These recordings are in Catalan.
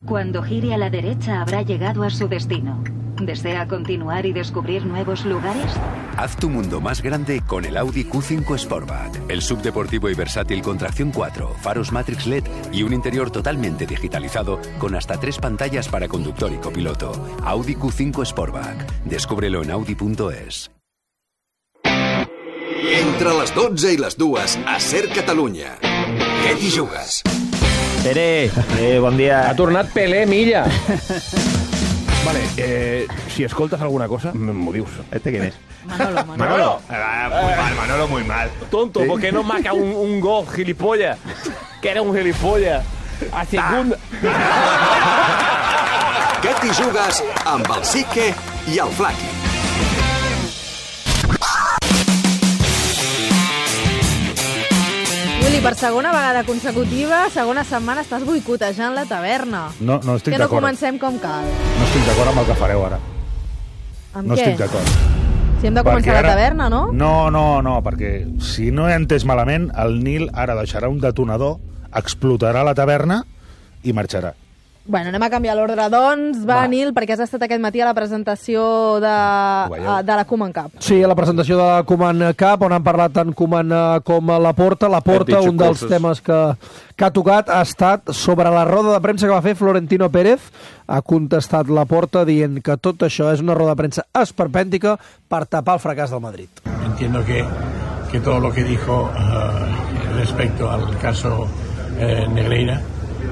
Cuando gire a la derecha habrá llegado a su destino. ¿Desea continuar y descubrir nuevos lugares? Haz tu mundo más grande con el Audi Q5 Sportback. El subdeportivo y versátil con tracción 4, faros Matrix LED y un interior totalmente digitalizado con hasta 3 pantallas para conductor y copiloto. Audi Q5 Sportback. Descúbrelo en audi.es. Entre les 12 i les 2 a Ser Catalunya. Què t'hi jugues? Pere, bon dia. Ha tornat Pelé Milla. Vale, si escoltas alguna cosa, m'ho dius. ¿Este quién es? Manolo. Muy mal, Manolo, muy mal. Tonto, ¿por qué no marca un gol, gilipollas? Que era un gilipollas. A segunda. Què t'hi jugues amb el Sique i el Flaqui? Willy, per segona vegada consecutiva, segona setmana, estàs boicotejant la taverna. No estic que no d'acord. comencem com cal. No estic d'acord amb el que fareu ara. Amb No què? estic d'acord. Si hem de començar Perquè la taverna, no? No, perquè si no he entès malament, el Nil ara deixarà un detonador, explotarà la taverna i marxarà. Bueno, anem a canviar l'ordre. Doncs va, Nil, perquè has estat aquest matí a la presentació de la Koeman Cup. Sí, a la presentació de la Koeman Cup, on han parlat tant Koeman com Laporta. Laporta, un dels temes que ha tocat ha estat sobre la roda de premsa que va fer Florentino Pérez. Ha contestat Laporta dient que tot això és una roda de premsa esperpèntica per tapar el fracàs del Madrid. Entiendo que todo lo que dijo respecto al caso Negreira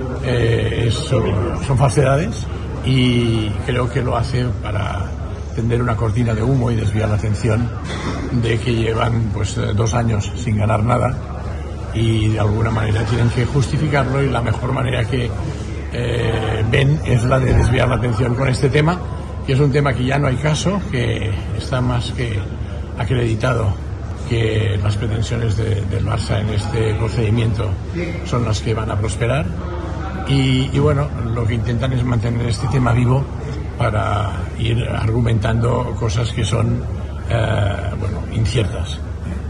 son falsedades, y creo que lo hace para tender una cortina de humo y desviar la atención de que llevan 2 años sin ganar nada y de alguna manera tienen que justificarlo, y la mejor manera que ven es la de desviar la atención con este tema, que es un tema que ya no hay caso, que está más que acreditado que las pretensiones del Barça en este procedimiento son las que van a prosperar. Y bueno, lo que intentan es mantener este tema vivo para ir argumentando cosas que son inciertas.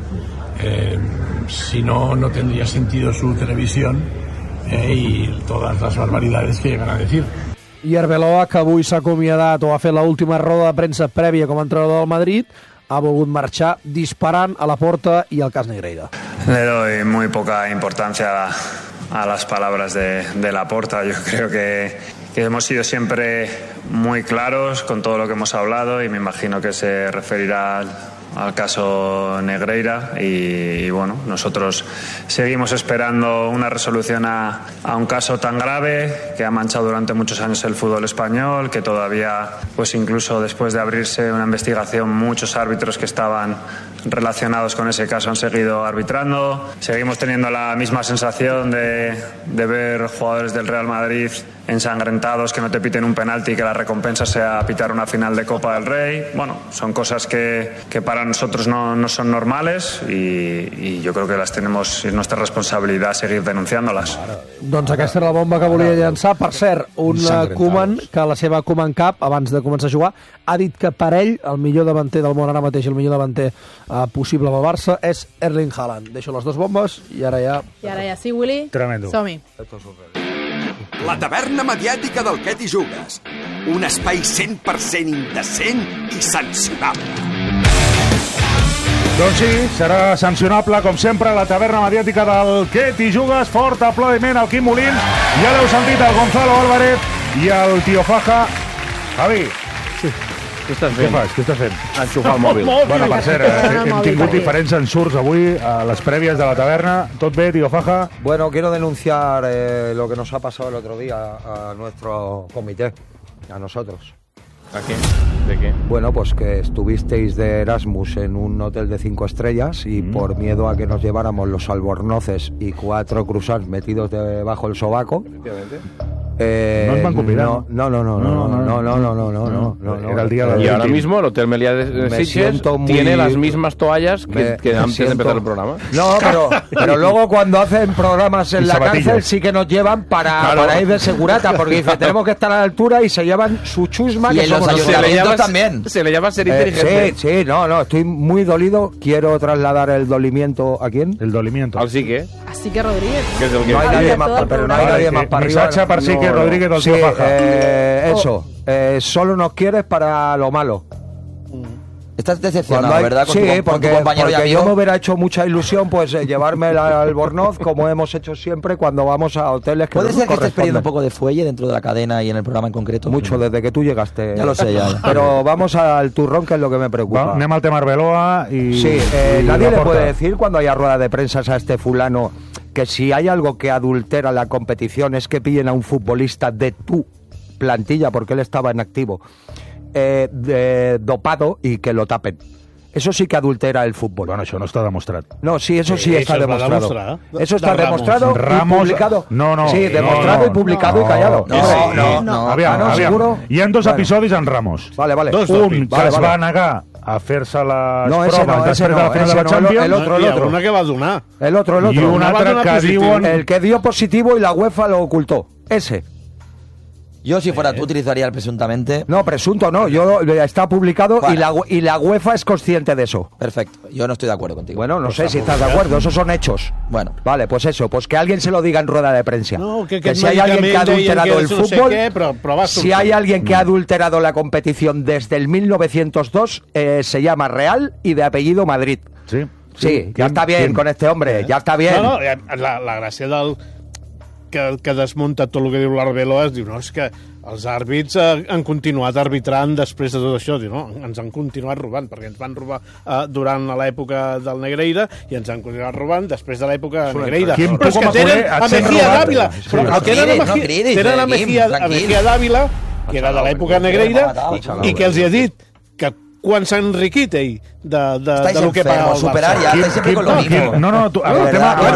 Si no, no tendría sentido su televisión y todas las barbaridades que llegan a decir. I Arbeloa, que avui s'ha acomiadat o ha fet l'última roda de premsa prèvia com a entrenador del Madrid, ha volgut marxar disparant a la porta i al cas Negreira. Le doy muy poca importancia a las palabras de Laporta. Yo creo que hemos sido siempre muy claros con todo lo que hemos hablado, y me imagino que se referirá al caso Negreira, y bueno, nosotros seguimos esperando una resolución a un caso tan grave que ha manchado durante muchos años el fútbol español, que todavía, pues incluso después de abrirse una investigación, muchos árbitros que estaban relacionados con ese caso han seguido arbitrando. Seguimos teniendo la misma sensación de ver jugadores del Real Madrid ensangrentados, que no te piten un penalti y que la recompensa sea pitar una final de Copa del Rey. Bueno, son cosas que para nosotros no son normales, y yo creo que las tenemos, es nuestra responsabilidad seguir denunciándolas. Doncs aquesta era la bomba que volia llançar. Per cert, un Koeman que a la seva Koeman Cup, abans de començar a jugar, ha dit que per ell el millor davanter del món ara mateix, el millor davanter possible amb el Barça, és Erling Haaland. Deixo les dues bombes i ara ja... I ara ja sí, Willy? Tremendo. Som-hi. La taverna mediàtica del Què t'hi jugues. Un espai 100% indecent i sancionable. Doncs sí, serà sancionable, com sempre, la taverna mediàtica del Què t'hi jugues. Fort aplaudiment al Quim Molins. Ja l'heu sentit, el Gonzalo Álvarez i el Tio Faja. Javi. Sí. Què estàs fent? Enxufar el mòbil. Bueno, per cert, hem tingut diferents ensurts avui a les prèvies de la taverna. Tot bé, Tio Faja? Bueno, quiero denunciar lo que nos ha pasado el otro día a nuestro comité, a nosotros. ¿A qué? ¿De qué? Bueno, pues que estuvisteis de Erasmus en un hotel de 5 estrellas y por miedo a que nos lleváramos los albornoces y 4 croissants metidos debajo del sobaco. Efectivamente. No es van convidar. No. Era el día de... Y ahora mismo el Hotel Meliá de Sitges tiene las mismas toallas que antes de empezar el programa. No, pero luego cuando hacen programas en la cárcel sí que nos llevan para ir de segurata, porque dice, tenemos que estar a la altura, y se llevan su chusma. Y en los ayuntamientos también. Se le llama ser inteligente. Sí, no, estoy muy dolido. Quiero trasladar el dolimiento. ¿A quién? El dolimiento. Así que... A Sique Rodríguez. Que és el que... No hay nadie más, pero no hay nadie más para arriba. Missatge per Sique Rodríguez del Sí, Tío Faja. eso. Solo nos quieres para lo malo. Estás decepcionado, ¿verdad? Con Sí, con tu compañero y porque amigo. yo me hubiera hecho mucha ilusión pues llevarme al Albornoz, como hemos hecho siempre cuando vamos a hoteles que ¿Puede nos ser que estés perdiendo corresponden. un poco de fuelle dentro de la cadena y en el programa en concreto? Mucho, desde que tú llegaste. Ya lo sé, ya. Pero vamos al turrón, que es lo que me preocupa. Va, anem al tema Arbeloa y... Sí, y nadie le Laporta. puede decir cuando haya rueda de prensa a este fulano que si hay algo que adultera la competición es que pillen a un futbolista de tu plantilla, porque él estaba en activo, dopado, y que lo tapen. Eso sí que adultera el fútbol. Bueno, això no està demostrat. No, sí, eso sí está eso es demostrado. demostrar. Eso está De demostrado Ramos. y publicado. No. Sí, demostrado y publicado y callado. No. Aviam. ¿Seguro? Hi ha dos Bueno. episodis en Ramos. Vale. Un que Vale, es vale. va negar a fer-se les No, ese proves no, després ese de la no, final ese de la no, Champions. el otro. Hi ha una que va donar. El otro. I un altre donar que positiu. diuen... El que dio positivo y la UEFA lo ocultó. Ese. Yo, si fuera tú, utilizaría el presuntamente. No, presunto no. Está publicado Bueno. y la UEFA es consciente de eso. Perfecto. Yo no estoy de acuerdo contigo. Bueno, no sé si estás de acuerdo. Esos son hechos. Bueno. Vale, pues eso. Pues que alguien se lo diga en rueda de prensa. No, que si hay alguien que ha adulterado el no sé fútbol... què, però va Si sortir. hay alguien que ha adulterado la competición desde el 1902, se llama Real y de apellido Madrid. Sí. Sí, ya está bien ¿Quién? con este hombre, ya está bien. No, la gràcia del... Que desmunta tot el que diu l'Arbeloa es diu, no, és que els àrbits han continuat arbitrant després de tot això. Diu, no, ens han continuat robant, perquè ens van robar durant l'època del Negreira i ens han continuat robant després de l'època de Negreira. Quim, Però és tu com que a tenen culer a et sents Mejía robat? d'Àvila. Sí, Però no cridis, tenen a tranquil. Mejía d'Àvila, que era de l'època Negreira, i que els hi ha dit que quan s'ha enriquit ell de lo que paga el superar Barça. ya estáis siempre con lo mismo. No, tu, amb el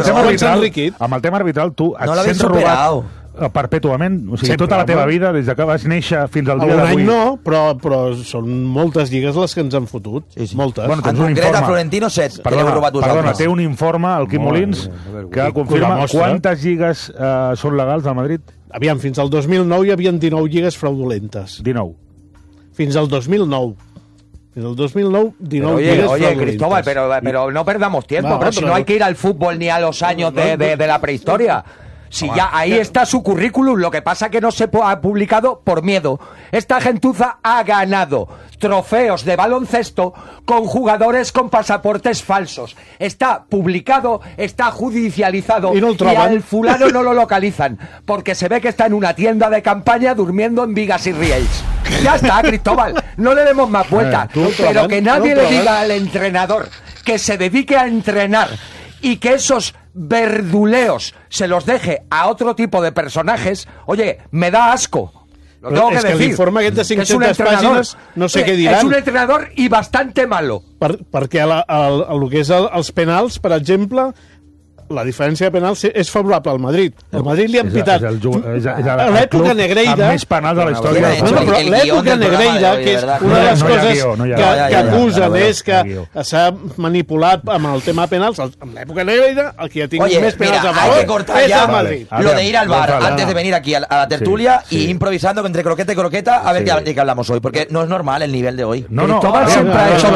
tema arbitral, tu et No l'habéis sents robat superat. perpètuament, o sigui, Sempre, tota la teva home. vida, des que vas néixer fins al dia Algun any d'avui. no, però són moltes lligues les que ens han fotut. Sí. Moltes. Bueno, En tens un concret, informe. a Florentino Set, que l'heu robat Perdona, vosaltres. té un informe, el Quim Molt Molins, bé, que ho confirma demostra. quantes lligues són legals al Madrid? Aviam, fins al 2009 hi havia 19 lligues fraudulentes. 19. Fins al 2009. Fins al 2009, 19 Oye, lligues oye, fraudulentes. Cristóbal, pero no perdamos tiempo, No, pero si pero- no hay que ir al fútbol ni a los años de la prehistoria. Si ya ahí está su currículum, lo que pasa que no se ha publicado por miedo. Esta gentuza ha ganado trofeos de baloncesto con jugadores con pasaportes falsos. Está publicado, está judicializado Y no el troban. al fulano no lo localizan, porque se ve que está en una tienda de campaña durmiendo en vigas y rieles. Ya está, Cristóbal, no le demos más vueltas. Tú, Pero que nadie no le troban. diga al entrenador que se dedique a entrenar y que esos verduleos se los deje a otro tipo de personajes, oye, me da asco. Lo Però tengo que és que decir. l'informe aquest de Es un 500 entrenador, pàgines, no sé què diran. Es un entrenador y bastante malo. Perquè el que és els penals, per exemple, la diferència de penals és favorable al Madrid. El Madrid li han pitat. A l'època Negreira... Amb més penals de la història. No, però l'època Negreira, que és una de les coses que acusen és que s'ha manipulat amb el tema penals. En l'època Negreira, el que ha tingut Oye, més penals mira, a hay que favor cortar és ya el Madrid. lo de ir al bar Gonzalo. antes de venir aquí a la tertulia y improvisando entre croqueta y croqueta a ver de qué hablamos hoy, porque no es normal el nivel de hoy. No, Cristóbal siempre ha hecho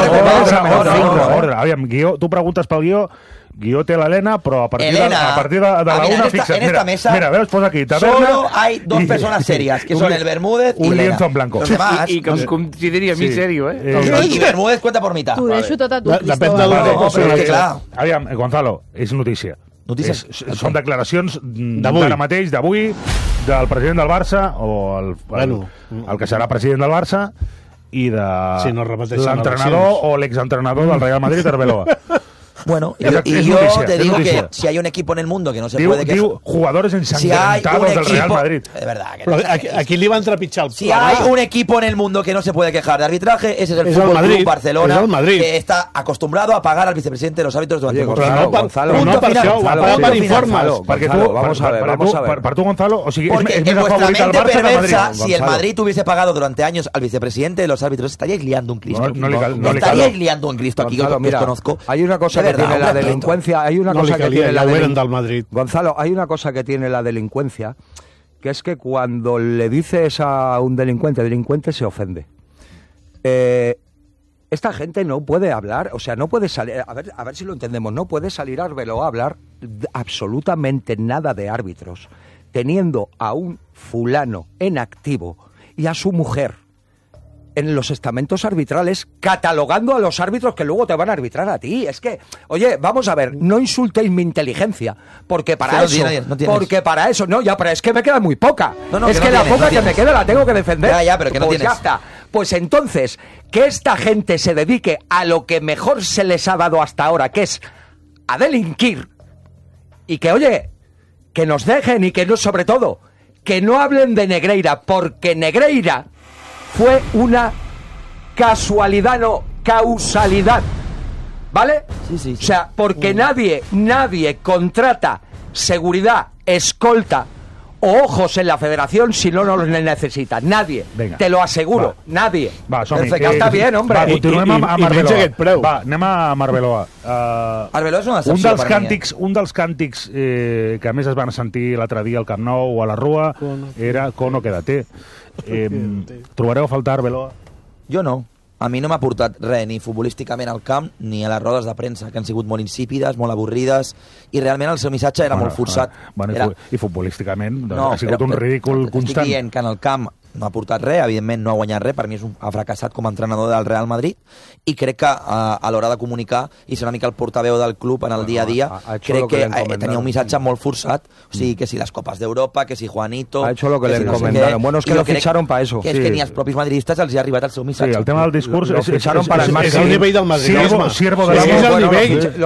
ordre. Aviam, guió, tu preguntes pel guió té l'Helena, però a partir de la una fixa't. En esta mesa mira, veus, posa aquí, taverna... solo hay dos personas serias, que son el Bermúdez y un Elena. lienzo en blanco. Los demás... I que em consideri a mi serio, Y Bermúdez cuenta por mitad. T'ho deixo tot a tu, Depèn Cristóbal. del- No, però és que clar... Aviam, Gonzalo, és notícia. Notícies. Són declaracions D'avui. d'ara mateix, d'avui, del president del Barça, o el que serà president del Barça, i de Si no repeteixen l'entrenador eleccions. o l'exentrenador del Real Madrid, Arbeloa. Bueno, y Es yo noticia, te es digo noticia. que si hay un equipo en el mundo que no se Diu, puede quejar... diu jugadores Si hay un ensangrentados del Real equipo... Madrid. De verdad. Que Però no- aquí li van trepitjar el Si hay un equipo en el mundo que no se puede quejar de arbitraje, ese es el Es el Fútbol Madrid, Club Barcelona, es el Madrid. que está acostumbrado a pagar al vicepresidente de los árbitros durante Oye, muchos Però años. no per, Gonzalo, però no punto per final, això, ho ha Gonzalo, pagat per punto final. informes. Perquè Gonzalo, tu, vamos a ver, vamos a ver. per tu, Gonzalo, o sigui, Porque és en més vuestra afavorit el mente Barça que el Madrid. perversa, si el Gonzalo. Madrid hubiese pagado durante años al vicepresidente de los árbitros, estaríais liando un Cristo. No li cal- no li estaríais cal. liando un Cristo aquí, que Gonzalo, os mira, conozco. hay una cosa De que verdad, tiene un la respeto. delincuencia, hay una No cosa li que calia, tiene la ja ho eren delincuencia. del Madrid. Gonzalo, hay una cosa que tiene la delincuencia, que es que cuando le dices a un delincuente se ofende. Esta gente no puede hablar, o sea, no puede salir, a ver si lo entendemos, no puede salir Arbeloa a hablar absolutamente nada de árbitros, teniendo a un fulano en activo y a su mujer en los estamentos arbitrales, catalogando a los árbitros que luego te van a arbitrar a ti. Es que, oye, vamos a ver, no insultéis mi inteligencia, porque para eso, no, ya, pero es que me queda muy poca. Es que la poca que me queda la tengo que defender. Ya, pero que no pues tienes. ya está. Pues entonces, que esta gente se dedique a lo que mejor se les ha dado hasta ahora, que es a delinquir, y que, oye, que nos dejen y que no, sobre todo, que no hablen de Negreira, porque Negreira fue una casualidad, no, causalidad, ¿vale? Sí. O sea, porque nadie contrata seguridad, escolta o ojos en la federación si no los necesita. Nadie. Venga. Te lo aseguro. Nadie. Va, som-hi. Ja està bien, hombre. Va, continuem amb Arbeloa. Va, anem amb Arbeloa. Arbeloa és una excepció per mi. Un dels càntics que a més es van sentir l'altre dia al Camp Nou o a la Rua era Cono, quédate. Trobareu a faltar Arbeloa? Jo no. A mi no m'ha portat res, ni futbolísticament al camp, ni a les rodes de premsa, que han sigut molt insípides, molt avorrides, i realment el seu missatge era molt forçat. I futbolísticament ha sigut un ridícul constant. Estic dient que en el camp no ha portat res, evidentment no ha guanyat res, per mi ha fracassat com a entrenador del Real Madrid, i crec que a l'hora de comunicar i ser una mica el portaveu del club en el dia a dia, crec que tenia un missatge molt forçat, o sigui, que si les Copes d'Europa, que si Juanito... Ha hecho lo que le encomendaron. Bueno, es que lo ficharon para eso. Que és que ni als propis madridistes els hi ha arribat el seu missatge. Sí, el tema del discurs... Lo ficharon para el marketing. Es el nivell del madridisme. Siervo de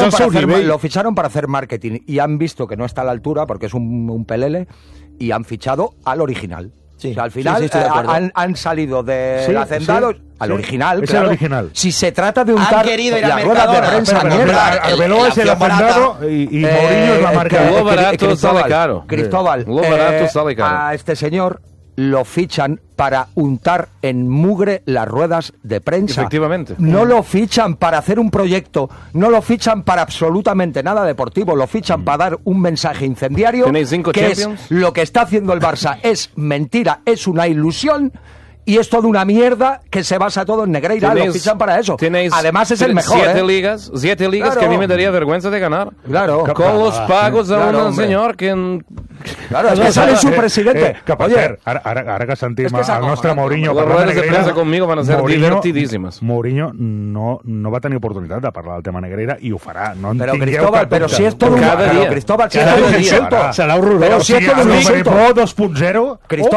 la Lo ficharon para hacer marketing y han visto que no está a la altura porque es un pelele y han fichado al original. Sí. O sea, al final han salido del hacendado al original. Es claro. el original. Si se trata de untar las ruedas de prensa, Arbeloa es el hacendado y Mourinho es la marca. Lo barato sale caro. Cristóbal, Lo barato sale caro. A este señor lo fichan para untar en mugre las ruedas de prensa. Efectivamente. No lo fichan para hacer un proyecto, no lo fichan para absolutamente nada deportivo, lo fichan para dar un mensaje incendiario, que es lo que está haciendo el Barça, es mentira, es una ilusión. Y es toda una mierda que se basa todo en Negreira, lo fichan para eso. Además es el mejor, 7 ligas claro. Que a mí me daría vergüenza de ganar. Claro. Con los pagos a un señor que... Claro, es que sale su presidente. Oye, ara que sentim el nostre Mourinho... Les rodes de premsa conmigo van a ser divertidísimas. Mourinho no va tenir oportunitat de parlar del tema Negreira i ho farà. No pero Cristóbal, pero si es todo un... Cristóbal, si es todo un insulto. Serà horrorós. Si es todo un insulto. 2.0.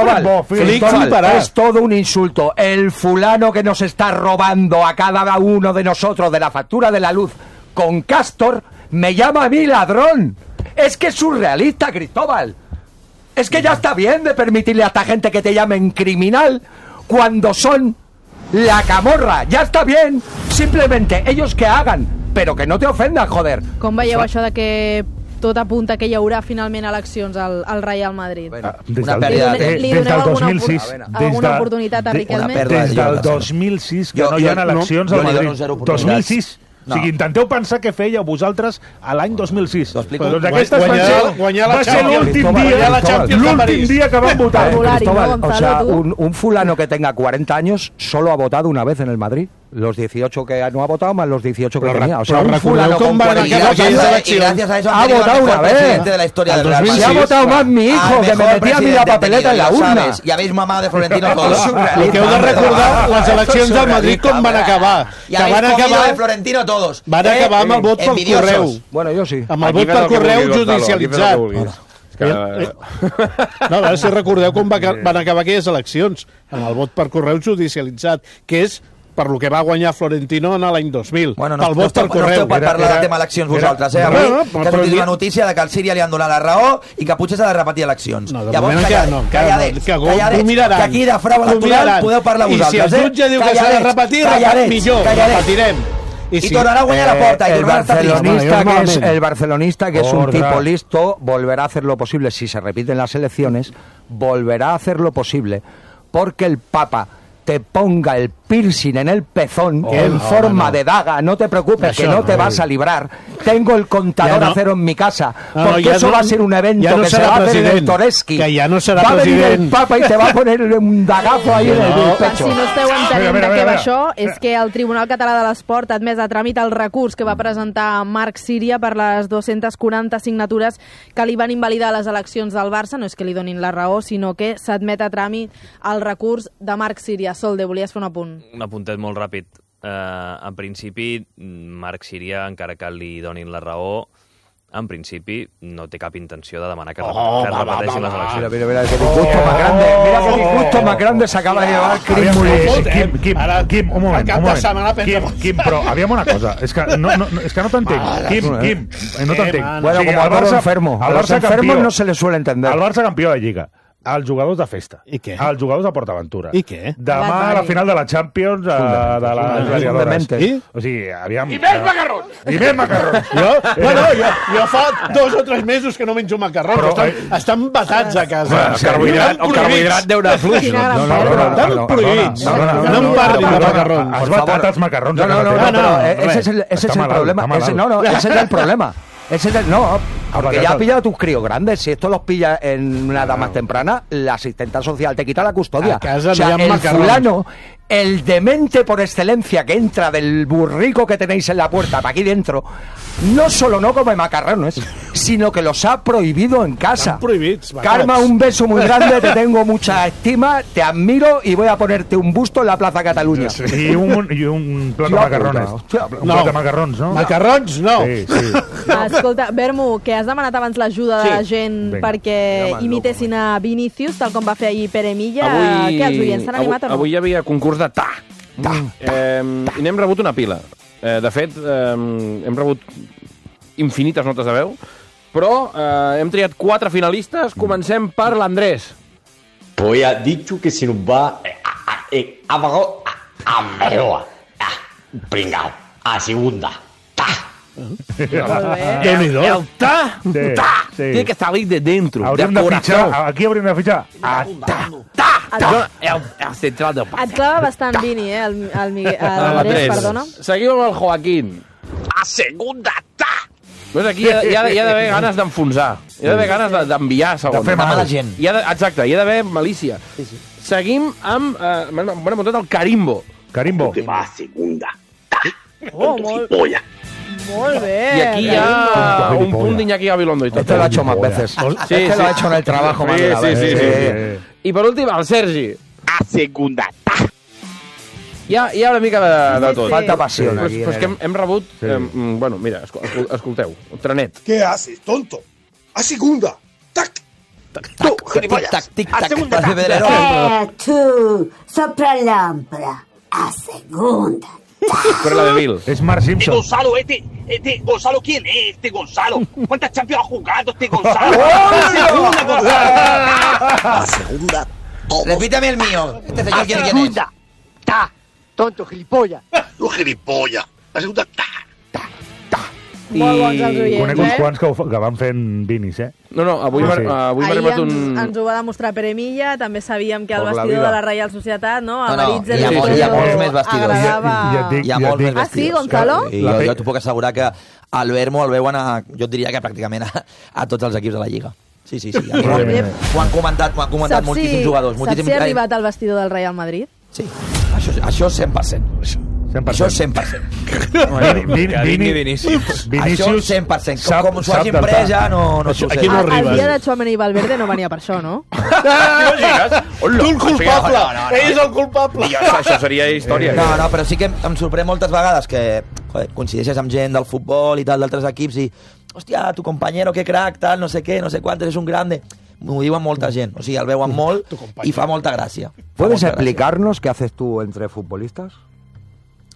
Cristóbal, es todo un insulto. El fulano que nos está robando a cada uno de nosotros de la factura de la luz con Castor me llama a mí ladrón. Es que es surrealista, Cristóbal. Es que ya está bien de permitirle a esta gente que te llamen criminal cuando son la camorra. Ya está bien. Simplemente ellos que hagan, pero que no te ofendan, joder. Com veieu això de que tot apunta que hi haurà finalment eleccions al Real Madrid? Una pèrdua. Li doneu alguna oportunitat a Riquelme? Des del 2006 que no hi ha eleccions al Madrid. 2006. O sigui, intenteu pensar què fèieu vosaltres a l'any 2006. Doncs aquestes va ser l'últim dia que van votar. O sea, un fulano que tenga 40 años solo ha votado una vez en el Madrid. Los 18 que no ha votado más los 18 que tenía. O sea, un fulano con 40 años y gracias a eso ha votado una vez. De la historia del Real Madrid. Se ha votado más mi hijo, que me metía a mí la papeleta en la urna. Y habéis mamado de Florentino todos. Li que heu de recordar les eleccions del Madrid com van acabar. Y habéis comido de Florentino todos. Van acabar amb el vot per correu. Bueno, jo sí. Amb el vot per correu judicialitzat. No, a veure si recordeu com van acabar aquelles eleccions, amb el vot per correu judicialitzat, que és per lo que va guanyar Florentino en l'any 2000. Bueno, pel vot per correu. No per parlar de tema eleccions vosaltres, Avui que ha sortit una notícia de que al Síria li han donat la raó i que potser s'ha de repetir eleccions. No, de moment calladets. Que aquí de frau electoral podeu parlar vosaltres. I si el jutge diu que s'ha de repetir, millor, repetirem. Y tornará a guanyar la porta. El barcelonista, que es un tipo listo, volverá a hacer lo posible, si se repiten las elecciones, volverá a hacer lo posible, porque el Papa te ponga el piercing en el pezón en forma de daga. No te preocupes, que no te vas a librar. Tengo el contador a cero en mi casa. Porque eso va a ser un evento que se va a hacer en el Toreski. Que ja no serà va a venir president. el Papa y te va a poner un dagazo ahí en el pecho. Si no esteu entenent de què va això, és que el Tribunal Català de l'Esport ha admès a tràmit el recurs que va presentar Marc Síria per les 240 signatures que li van invalidar les eleccions del Barça. No és que li donin la raó, sinó que s'admet a tràmit el recurs de Marc Síria. Solde, volies fer un apunt? Un apuntet molt ràpid. En principi, Marc Síria, encara que li donin la raó, en principi no té cap intenció de demanar que repeteixin les eleccions. Mira, que disgusto más grande. Mira que disgusto más grande se acaba de llevar Cris Molins. Quim, un moment. Quim, però aviam una cosa. És que no t'entenc. Quim, no t'entenc. Bueno, como al Barça enfermo. A los enfermos no se les suele entender. El Barça campió de Lliga. Els jugadors de festa. I què? Els jugadors de PortAventura. I què? Demà a la final de la Champions de les gladiadores. O sigui, aviam... I més macarrons! I més macarrons! Jo fa 2 o 3 mesos que no menjo macarrons. Estan batats a casa. El carbohidrat deu anar fluix. Estan prohibits. No em parlin de macarrons. Has batat els macarrons. No, ese es el problema. Ese es el problema. Porque ya ha pillado a tus críos grandes. Si esto los pilla en una edad más temprana, la asistenta social te quita la custodia. O sea, el fulano, el demente por excelencia que entra del burrico que tenéis en la puerta para aquí dentro, no solo no come macarrones, sino que los ha prohibido en casa. Karma, un beso muy grande, te tengo mucha estima, te admiro y voy a ponerte un busto en la Plaza Catalunya. Y un plato de macarrones. Un plato de macarrons, no? Macarrons, no. Sí. Escolta, Bermu, que has demanat abans l'ajuda de la gent perquè imitessin a Vinícius, tal com va fer ahir Pere Milla. Què, els oients s'han animat o no? Avui hi havia concurs de i n'hem rebut una pila. De fet, hem rebut infinites notes de veu, però hem triat 4 finalistes. Comencem per l'Andrés. Poi ha dicho que si nos va a meua. Pringao. A segunda. El ta tiene que salir de dentro. Aquí hauríem de fitxar. El central del Et clava bastant, Vini, l'Andrés, perdona. Seguim amb el Joaquín. A segunda. Pues aquí hi ha d'haver ganes d'enfonsar. Hi ha d'haver ganes d'enviar, segons. De fer mal a la gent. Exacte, hi ha d'haver malícia. Seguim amb... M'han apuntat el Carimbo. Carimbo. Te va a segunda. Molt bé. Y aquí ya un punto de Iñaki Gabilondo. Este lo ha hecho más veces. Este lo ha hecho en el trabajo más de una vez. Sí. I per últim, el Sergi. A segunda. Hi ha una mica de tot. Falta passió. Pues que hem rebut... Bueno, mira, escolteu. Trenet. ¿Qué haces, tonto? A segunda. Tac. Tú, gilipollas. A segunda. Tú, sopra lámpara. A segunda. Corre de Bill. Es Mark Simpson. Gonzalo, Gonzalo, ¿quién es este Gonzalo? ¿Cuántas Champions ha jugado este Gonzalo? A segunda. Repítame el mío. Este señor, ¿quién es? Segunda. Ta. Tonto, gilipollas. Tú, gilipollas. A segunda. Molt bons els oients, Conec uns quants que van fent vinis, No, avui m'ha arribat un... Ens ho va demostrar Pere Milla, també sabíem que el vestidor de la Reial Societat, no? A Maritza hi ha molts més vestidors. Hi ha molts més vestidors. Ah, sí, Gonzalo? Jo t'ho puc assegurar que al Vermo el veuen jo et diria que pràcticament a tots els equips de la Lliga. Sí. Ho han comentat moltíssims jugadors. Saps si ha arribat al vestidor del Real Madrid? Sí, això 100%. Això 100%. Vinícius. Això 100%. Com s'ho hagin pres ja no sucede. Aquí no arriba. El dia de Tchouaméni i Valverde no venia per això, no? Tu el culpable! Ell és el culpable! Això seria història. No, però sí que em sorprèn moltes vegades que coincideixes amb gent del futbol i tal, d'altres equips i hòstia, tu compañero, que crack, tal, no sé què, no sé quantes, és un grande. M'ho diuen molta gent, o sigui, el veuen molt i fa molta gràcia. ¿Puedes explicarnos qué haces tú entre futbolistas?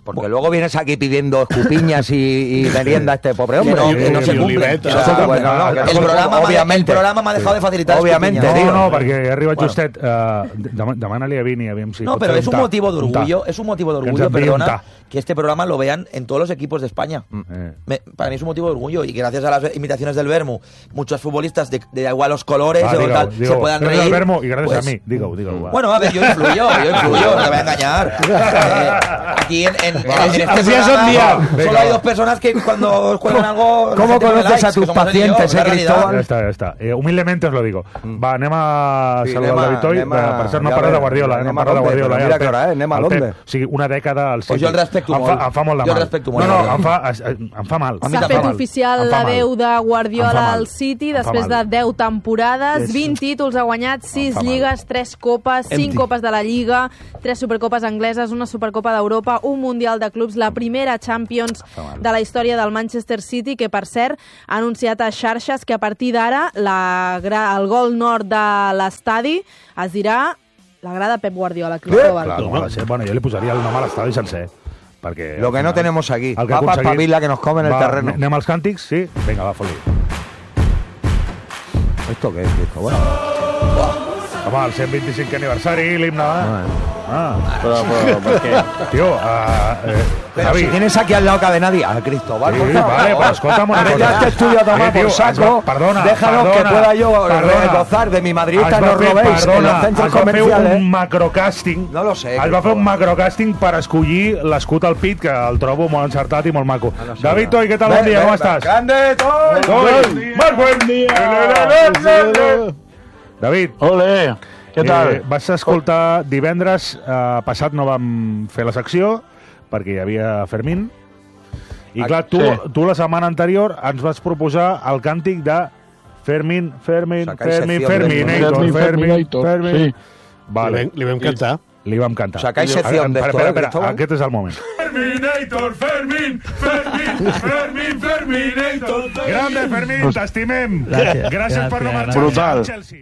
Porque luego vienes aquí pidiendo escupiñas y merienda a este pobre hombre. Que no se cumple. El programa m'ha dejado de facilitar obviamente, no, perquè arriba justet. Demana-li a Vini, aviam si no, pero es un motivo de orgullo, perdona, que este programa lo vean en todos los equipos de España. Para mí es un motivo de orgullo y gracias a las imitaciones del Vermo, muchos futbolistas de igual los colores se puedan reír. Del Vermo y gracias a mí, digo. Bueno, a ver, yo influyo, no te voy a engañar. Aquí en este programa solo hay dos personas que cuando os cuelgan algo... ¿Cómo conoces a tus pacientes, Cristóbal? Ya está. Humildemente os lo digo. Va, anem a saludar el David Toy. Per cert, no parla de Guardiola. No parla de Guardiola. Mira que hora, anem a l'onde. O sigui, una dècada al City. Pues jo el respecto molt. Em fa molt de mal. No, em fa mal. S'ha fet oficial l'adeu de Guardiola al City després de 10 temporades, 20 títols ha guanyat, 6 lligues, 3 copes, 5 copes de la Lliga, 3 supercopes angleses, una supercopa d'Europa, un Mundial de Clubs, la primera Champions de la història del Manchester City, que per cert ha anunciat a xarxes que a partir d'ara el gol nord de l'estadi es dirà la grada Pep Guardiola. Bueno, jo li posaria el nom a l'estadi sencer. Perquè, lo que no tenemos aquí. Papa espabila que nos come en el terreno. Anem als càntics? Sí? Vinga, va, foli. ¿Esto qué es, Cristóbal? Home, el 125 aniversari, l'himne. Però per què? Tio, pero Javi, si tienes aquí al lado cadena Dial, Cristóbal. Sí, vale, pero escúchame una cosa. Ya este estudio a tomar por saco. Déjanos que pueda yo gozar de mi madridista, no robéis en los centros comerciales. Es va fer un macrocàsting. No lo sé. Es va fer un macrocàsting per escollir l'escut al pit, que el trobo molt encertat i molt maco. David Toy, què tal? Bon dia, com estàs? Grande, Toy! Molt buen dia! David. Ole, què tal? Vas escoltar divendres passat, no vam fer la secció perquè hi havia Fermín i clar, tu la setmana anterior ens vas proposar el càntic de Fermín. Vale. Li vam cantar. Li vam cantar. Sacáis sección de esto, Espera, aquest és el moment. Ferminator. Grande, Fermín, t'estimem. Gràcies per no marxar.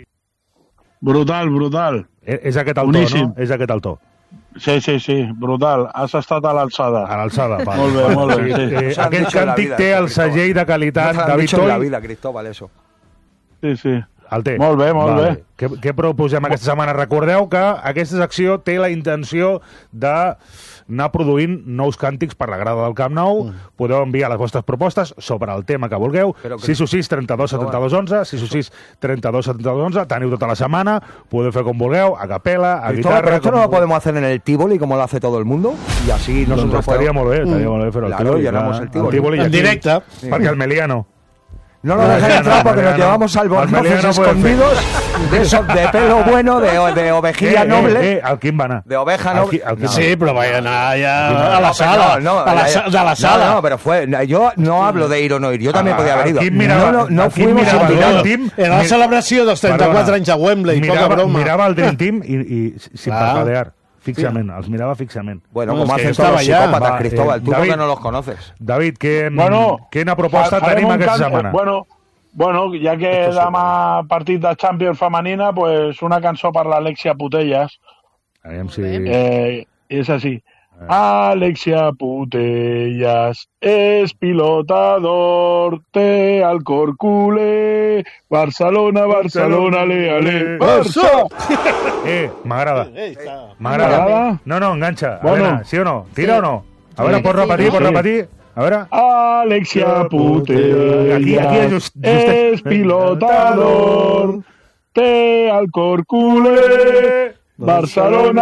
Brutal. És aquest el to, no? És aquest el to. Sí, brutal. Has estat a l'alçada. A l'alçada, va. Molt bé. Aquest càntic té el segell de qualitat David Toy. No la vida, Cristóbal, eso. Sí. El té. Molt bé. Què proposem aquesta setmana? Recordeu que aquesta secció té la intenció d'anar produint nous càntics per la grada del Camp Nou. Podeu enviar les vostres propostes sobre el tema que vulgueu. 616 32 72 11, 616 32 72 11. Teniu tota la setmana, podeu fer com vulgueu, a capela, a guitarra... Pero esto no lo podemos hacer en el Tivoli, como lo hace todo el mundo, y así nosotros estaria molt bé, però el Tivoli. Llenamos el Tivoli. En directe. Perquè el Melià no. No lo dejen entrar porque nos llevamos albornoces escondidos de esos de pelo bueno, de ovejilla noble. Al quin va anar? De oveja noble. Sí, però va anar ja a la sala. De la sala. No, pero fue... Yo no hablo de ir o no ir. Yo también podía haber ido. No fuimos invitados. Era la celebració dels 34 anys a Wembley. Poca broma. Mirava el Dream Team i sin parpadear. Fixament, els mirava fixament. Bueno, como hacen todos los psicópatas, Cristóbal, tú porque no los conoces. David, quina proposta tenim aquesta setmana? Bueno, ja que demà partit de Champions femenina, pues una cançó per l'Alexia Putellas. Aviam si... És així. Alexia Putellas es pilotador, té el cor culé, Barcelona, ale, Barça! M'agrada. M'agrada? No, enganxa. A veure, sí o no? Tira o no? A veure, pots repetir? A veure... Alexia Putellas es pilotador, té el cor culé, Barcelona,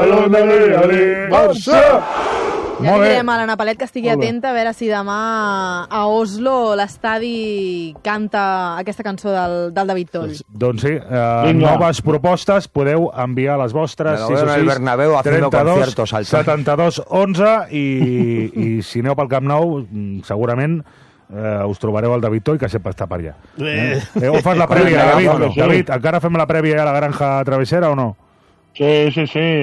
ale, Barça! Ja li direm a l'Anna Palet que estigui atenta a veure si demà a Oslo l'estadi canta aquesta cançó del David Toll. Doncs sí, noves propostes, podeu enviar les vostres 616 72 11 i si aneu pel Camp Nou segurament us trobareu el David Toll, que sempre està per allà. O fas la prèvia, David, encara fem la prèvia a la Granja Travessera o no? Sí.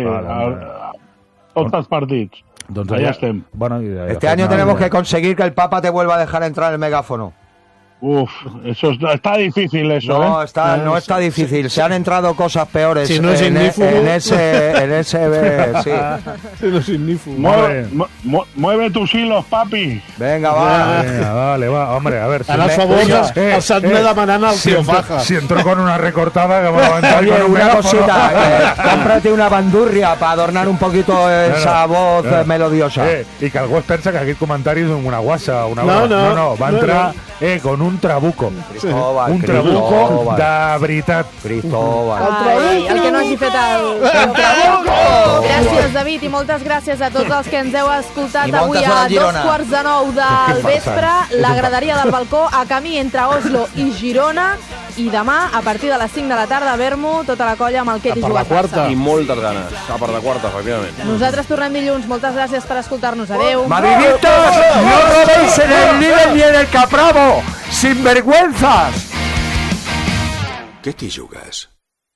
Tots els partits. Doncs allà estem. Bueno, este año tenemos que conseguir que el Papa te vuelva a dejar entrar en el megáfono. Uf, eso está difícil eso, no, no está difícil. Se han entrado cosas peores si no es en ese sí. Si no es ignífugo. Mueve tus hilos, papi. Venga, va. Venga, vale, va. Hombre, a ver. Ara favors alçant-me demanant al tío Faja. Si entró con una recortada que me va a aventar Oye, con un una megáfono. cosita, cómprate una bandurria para adornar un poquito esa voz melodiosa. I que algú es pensa que aquest comentari és una guassa, una No, broma. no, va entrar con un trabuco. Cristóbal, un trabuco de veritat. Cristóbal. Ai, el que no hagi fet el trabuco. Gràcies, David, i moltes gràcies a tots els que ens heu escoltat avui a 2:45 del vespre. La graderia del balcó a camí entre Oslo i Girona. I demà, a partir de les 5 de la tarda, a Vermo, tota la colla amb el Ketty Jugat Barça. I moltes ganes. A per la quarta, efectivament. Nosaltres tornem dilluns. Moltes gràcies per escoltar-nos. Adéu. ¡Madridistas! ¡No robéis en el Lidl ni en el Capravo! ¡Sinvergüenzas! Ketty Jugas.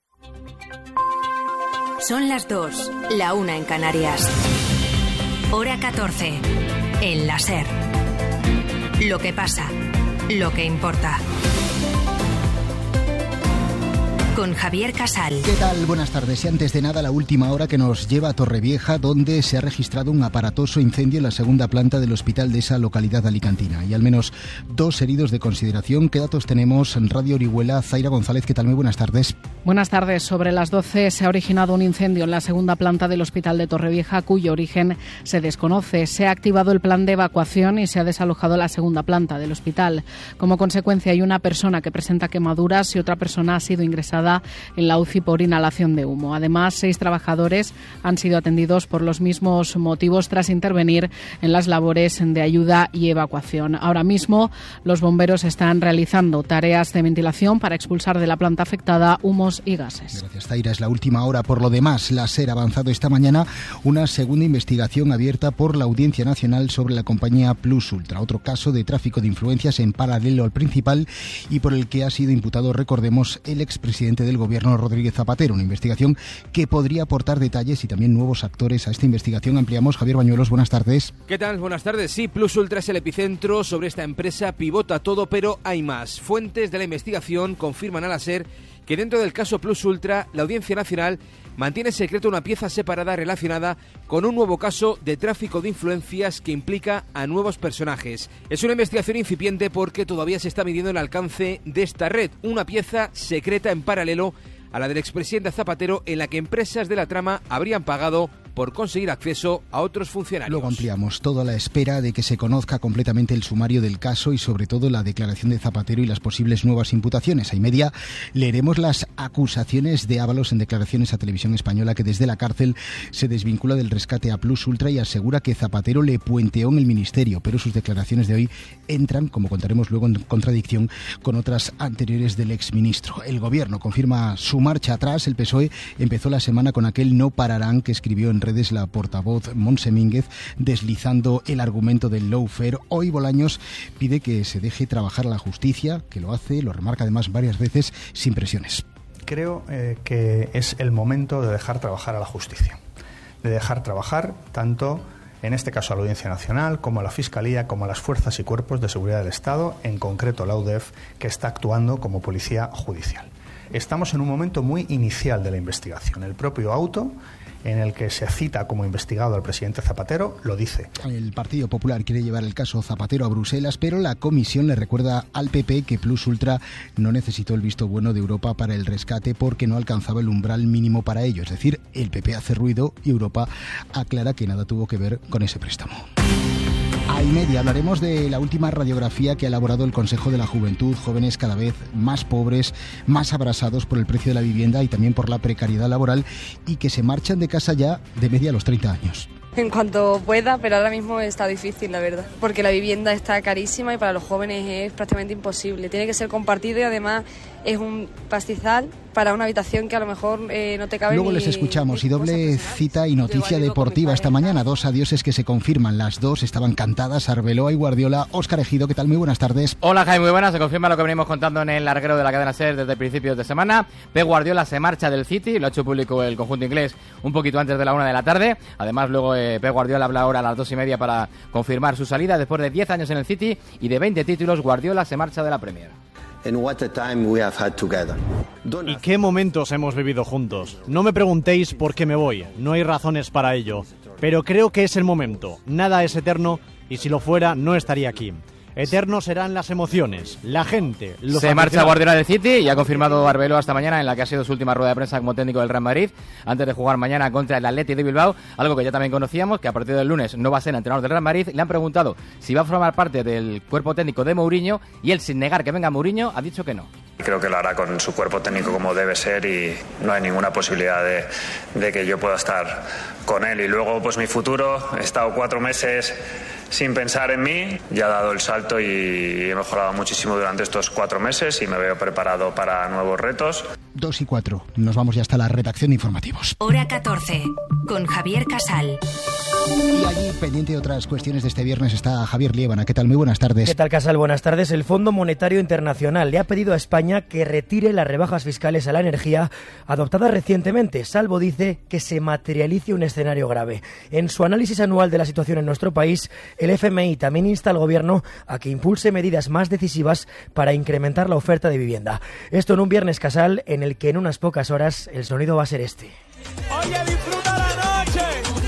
Son las 2, la 1 en Canarias. Hora 14, en la SER. Lo que pasa, lo que importa. Con Javier Casal. ¿Qué tal? Buenas tardes. Y antes de nada, la última hora que nos lleva a Torrevieja, donde se ha registrado un aparatoso incendio en la segunda planta del hospital de esa localidad alicantina. Y al menos 2 heridos de consideración. ¿Qué datos tenemos en Radio Orihuela? Zaira González, ¿qué tal? Muy buenas tardes. Buenas tardes. Sobre las 12 se ha originado un incendio en la segunda planta del hospital de Torrevieja, cuyo origen se desconoce. Se ha activado el plan de evacuación y se ha desalojado la segunda planta del hospital. Como consecuencia, hay una persona que presenta quemaduras y otra persona ha sido ingresada en la UCI por inhalación de humo. Además, 6 trabajadores han sido atendidos por los mismos motivos tras intervenir en las labores de ayuda y evacuación. Ahora mismo, los bomberos están realizando tareas de ventilación para expulsar de la planta afectada humos y gases. Gracias, Zaira. Es la última hora. Por lo demás, la SER ha avanzado esta mañana una segunda investigación abierta por la Audiencia Nacional sobre la compañía Plus Ultra, otro caso de tráfico de influencias en paralelo al principal y por el que ha sido imputado, recordemos, el expresidente del Gobierno, Rodríguez Zapatero. Una investigación que podría aportar detalles y también nuevos actores a esta investigación. Ampliamos. Javier Bañuelos, buenas tardes. ¿Qué tal? Buenas tardes. Sí, Plus Ultra es el epicentro. Sobre esta empresa pivota todo, pero hay más. Fuentes de la investigación confirman a la SER que dentro del caso Plus Ultra, la Audiencia Nacional mantiene secreto una pieza separada relacionada con un nuevo caso de tráfico de influencias que implica a nuevos personajes. Es una investigación incipiente porque todavía se está midiendo el alcance de esta red, una pieza secreta en paralelo a la del expresidente Zapatero, en la que empresas de la trama habrían pagado por conseguir acceso a otros funcionarios. Luego ampliamos, todo a la espera de que se conozca completamente el sumario del caso y sobre todo la declaración de Zapatero y las posibles nuevas imputaciones. A y media leeremos las acusaciones de Ábalos en declaraciones a Televisión Española, que desde la cárcel se desvincula del rescate a Plus Ultra y asegura que Zapatero le puenteó en el ministerio, pero sus declaraciones de hoy entran, como contaremos luego, en contradicción con otras anteriores del exministro. El Gobierno confirma su marcha atrás. El PSOE empezó la semana con aquel no pararán que escribió en redes la portavoz Montse Mínguez, deslizando el argumento del lawfare. Hoy Bolaños pide que se deje trabajar a la justicia, que lo hace, lo remarca además varias veces, sin presiones. Creo que es el momento de dejar trabajar a la justicia, de dejar trabajar tanto, en este caso, a la Audiencia Nacional, como a la Fiscalía, como a las fuerzas y cuerpos de seguridad del Estado, en concreto la UDEF, que está actuando como policía judicial. Estamos en un momento muy inicial de la investigación. El propio auto en el que se cita como investigado al presidente Zapatero lo dice. El Partido Popular quiere llevar el caso Zapatero a Bruselas, pero la comisión le recuerda al PP que Plus Ultra no necesitó el visto bueno de Europa para el rescate porque no alcanzaba el umbral mínimo para ello. Es decir, el PP hace ruido y Europa aclara que nada tuvo que ver con ese préstamo. A y media hablaremos de la última radiografía que ha elaborado el Consejo de la Juventud. Jóvenes cada vez más pobres, más abrasados por el precio de la vivienda y también por la precariedad laboral, y que se marchan de casa ya de media a los 30 años. En cuanto pueda, pero ahora mismo está difícil, la verdad, porque la vivienda está carísima y para los jóvenes es prácticamente imposible. Tiene que ser compartido y además es un pastizal para una habitación que a lo mejor no te cabe. Luego les escuchamos y doble cita y noticia deportiva esta mañana. Dos adioses que se confirman. Las dos estaban cantadas, Arbeloa y Guardiola. Óscar Ejido, ¿qué tal? Muy buenas tardes. Hola Jaime, muy buenas. Se confirma lo que venimos contando en el larguero de la cadena SER desde principios de semana. Pep Guardiola se marcha del City, lo ha hecho público el conjunto inglés un poquito antes de la 1 de la tarde. Además luego Pep Guardiola habla ahora a las 2:30 para confirmar su salida. Después de 10 años en el City y de 20 títulos, Guardiola se marcha de la Premier. ¿Y qué momentos hemos vivido juntos? No me preguntéis por qué me voy, no hay razones para ello, pero creo que es el momento. Nada es eterno y si lo fuera no estaría aquí. Eternos serán las emociones, la gente, los Se marcha Guardiola del City y ha confirmado Arbeloa esta mañana en la que ha sido su última rueda de prensa como técnico del Real Madrid antes de jugar mañana contra el Athletic de Bilbao, algo que ya también conocíamos, que a partir del lunes no va a ser entrenador del Real Madrid. Le han preguntado si va a formar parte del cuerpo técnico de Mourinho y él, sin negar que venga Mourinho, ha dicho que no. Creo que lo hará con su cuerpo técnico como debe ser y no hay ninguna posibilidad de que yo pueda estar con él. Y luego pues mi futuro, he estado 4 meses sin pensar en mí, ya he dado el salto y he mejorado muchísimo durante estos 4 meses y me veo preparado para nuevos retos. 2:04, nos vamos ya hasta la redacción de informativos. Hora 14, con Javier Casal. Y allí, pendiente de otras cuestiones de este viernes, está Javier Liébana. ¿Qué tal? Muy buenas tardes. ¿Qué tal, Casal? Buenas tardes. El Fondo Monetario Internacional le ha pedido a España que retire las rebajas fiscales a la energía adoptadas recientemente, salvo, dice, que se materialice un escenario grave. En su análisis anual de la situación en nuestro país, el FMI también insta al Gobierno a que impulse medidas más decisivas para incrementar la oferta de vivienda. Esto en un viernes, Casal, en el que en unas pocas horas el sonido va a ser este. Oye, disfruta la noche,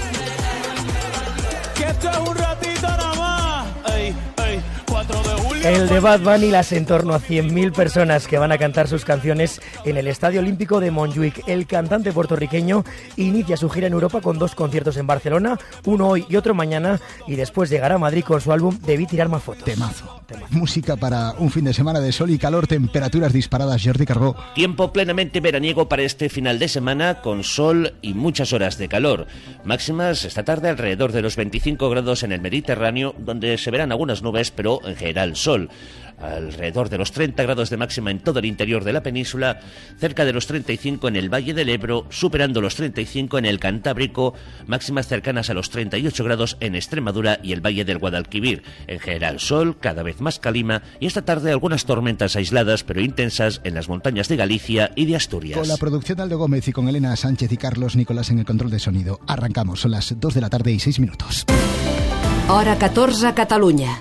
que esto es un ratito nada más. Ey, ey, 4 de julio. El de Bad Bunny, las en torno a 100.000 personas que van a cantar sus canciones en el Estadio Olímpico de Montjuic. El cantante puertorriqueño inicia su gira en Europa con 2 conciertos en Barcelona, uno hoy y otro mañana, y después llegará a Madrid con su álbum Debí tirar más fotos. Temazo. Música para un fin de semana de sol y calor, temperaturas disparadas. Jordi Carbó. Tiempo plenamente veraniego para este final de semana, con sol y muchas horas de calor. Máximas esta tarde alrededor de los 25 grados en el Mediterráneo, donde se verán algunas nubes, pero en general sol. Alrededor de los 30 grados de máxima en todo el interior de la península, cerca de los 35 en el Valle del Ebro, superando los 35 en el Cantábrico, máximas cercanas a los 38 grados en Extremadura y el Valle del Guadalquivir. En general sol, cada vez más calima, y esta tarde algunas tormentas aisladas pero intensas en las montañas de Galicia y de Asturias. Con la producción de Aldo Gómez y con Elena Sánchez y Carlos Nicolás en el control de sonido. Arrancamos, son las 2 de la tarde y 6 minutos. Hora 14 a Catalunya.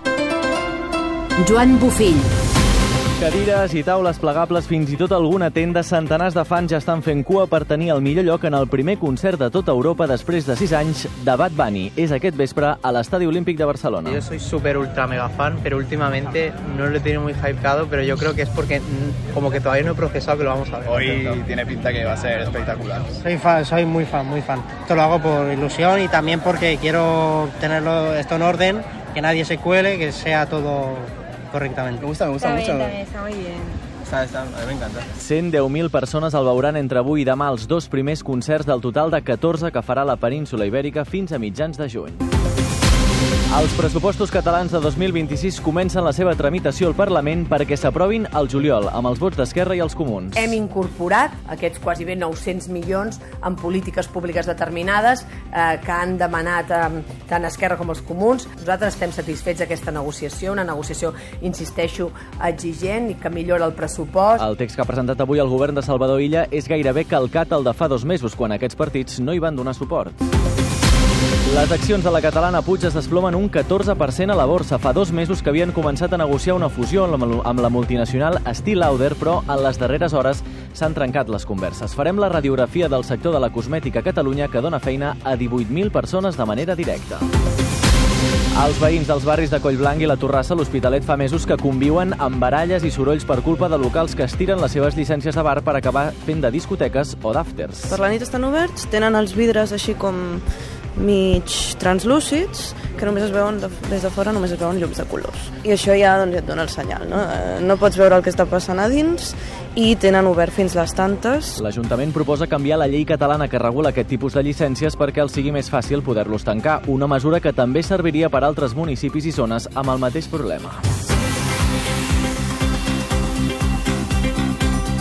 Joan Bufill. Cadires i taules plegables, fins i tot alguna tenda, centenars de fans ja estan fent cua per tenir el millor lloc en el primer concert de tota Europa després de 6 anys de Bad Bunny. És aquest vespre a l'Estadi Olímpic de Barcelona. Yo soy súper ultra mega fan, pero últimamente no lo he tenido muy hypeado, pero yo creo que es porque como que todavía no he procesado que lo vamos a ver. Hoy tiene pinta que va a ser espectacular. Soy fan, soy muy fan, muy fan. Esto lo hago por ilusión y también porque quiero tenerlo esto en orden, que nadie se cuele, que sea todo correctamente. Me gusta mucho. Está muy bien. A mi me encanta. 110.000 persones el veuran entre avui i demà els 2 primers concerts del total de 14 que farà la península Ibèrica fins a mitjans de juny. Els pressupostos catalans de 2026 comencen la seva tramitació al Parlament perquè s'aprovin al juliol, amb els vots d'Esquerra i els Comuns. Hem incorporat aquests quasi 900 milions en polítiques públiques determinades que han demanat tant Esquerra com els Comuns. Nosaltres estem satisfets d'aquesta negociació, una negociació, insisteixo, exigent i que millora el pressupost. El text que ha presentat avui el govern de Salvador Illa és gairebé calcat al de fa 2 mesos, quan aquests partits no hi van donar suport. Les accions de la catalana Puig es desplomen un 14% a la borsa. Fa 2 mesos que havien començat a negociar una fusió amb la multinacional Estée Lauder, però en les darreres hores s'han trencat les converses. Farem la radiografia del sector de la cosmètica a Catalunya, que dona feina a 18.000 persones de manera directa. Els veïns dels barris de Collblanc i la Torrassa a l'Hospitalet fa mesos que conviuen amb baralles i sorolls per culpa de locals que estiren les seves llicències de bar per acabar fent de discoteques o d'afters. Per la nit estan oberts, tenen els vidres així com mig translúcids, que només es veuen des de fora, només es veuen llums de colors. I això ja doncs, et dona el senyal, no? No pots veure el que està passant a dins i tenen obert fins les tantes. L'Ajuntament proposa canviar la llei catalana que regula aquest tipus de llicències perquè els sigui més fàcil poder-los tancar, una mesura que també serviria per a altres municipis i zones amb el mateix problema.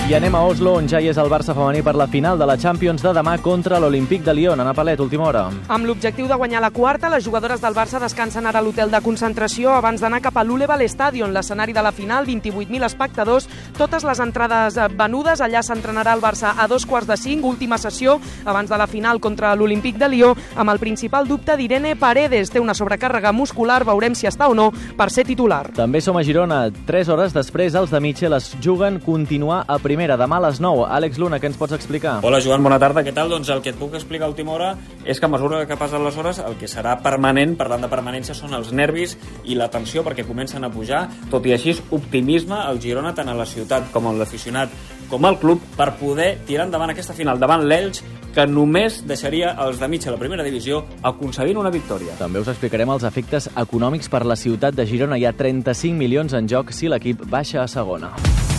I anem a Oslo, on ja hi és el Barça femení per la final de la Champions de demà contra l'Olympique de Lyon. Ana Palet, última hora. Amb l'objectiu de guanyar la quarta, les jugadores del Barça descansen ara a l'hotel de concentració abans d'anar cap a l'Uleval Stadion, l'escenari de la final, 28.000 espectadors, totes les entrades venudes. Allà s'entrenarà el Barça a 4:45, última sessió abans de la final contra l'Olympique de Lyon, amb el principal dubte d'Irene Paredes. Té una sobrecàrrega muscular, veurem si està o no per ser titular. També som a Girona. 3 hores després, els de Mitchell es juguen continuar a primera, demà a les 9. Àlex Luna, què ens pots explicar? Hola, Joan, bona tarda, què tal? Doncs el que et puc explicar a última hora és que a mesura que passen les hores, el que serà permanent, parlant de permanència, són els nervis i la tensió perquè comencen a pujar. Tot i així, optimisme al Girona, tant a la ciutat com a l'aficionat com al club, per poder tirar endavant aquesta final davant l'Elx, que només deixaria els de Mitchell a la primera divisió aconseguint una victòria. També us explicarem els efectes econòmics per la ciutat de Girona. Hi ha 35 milions en joc si l'equip baixa a segona.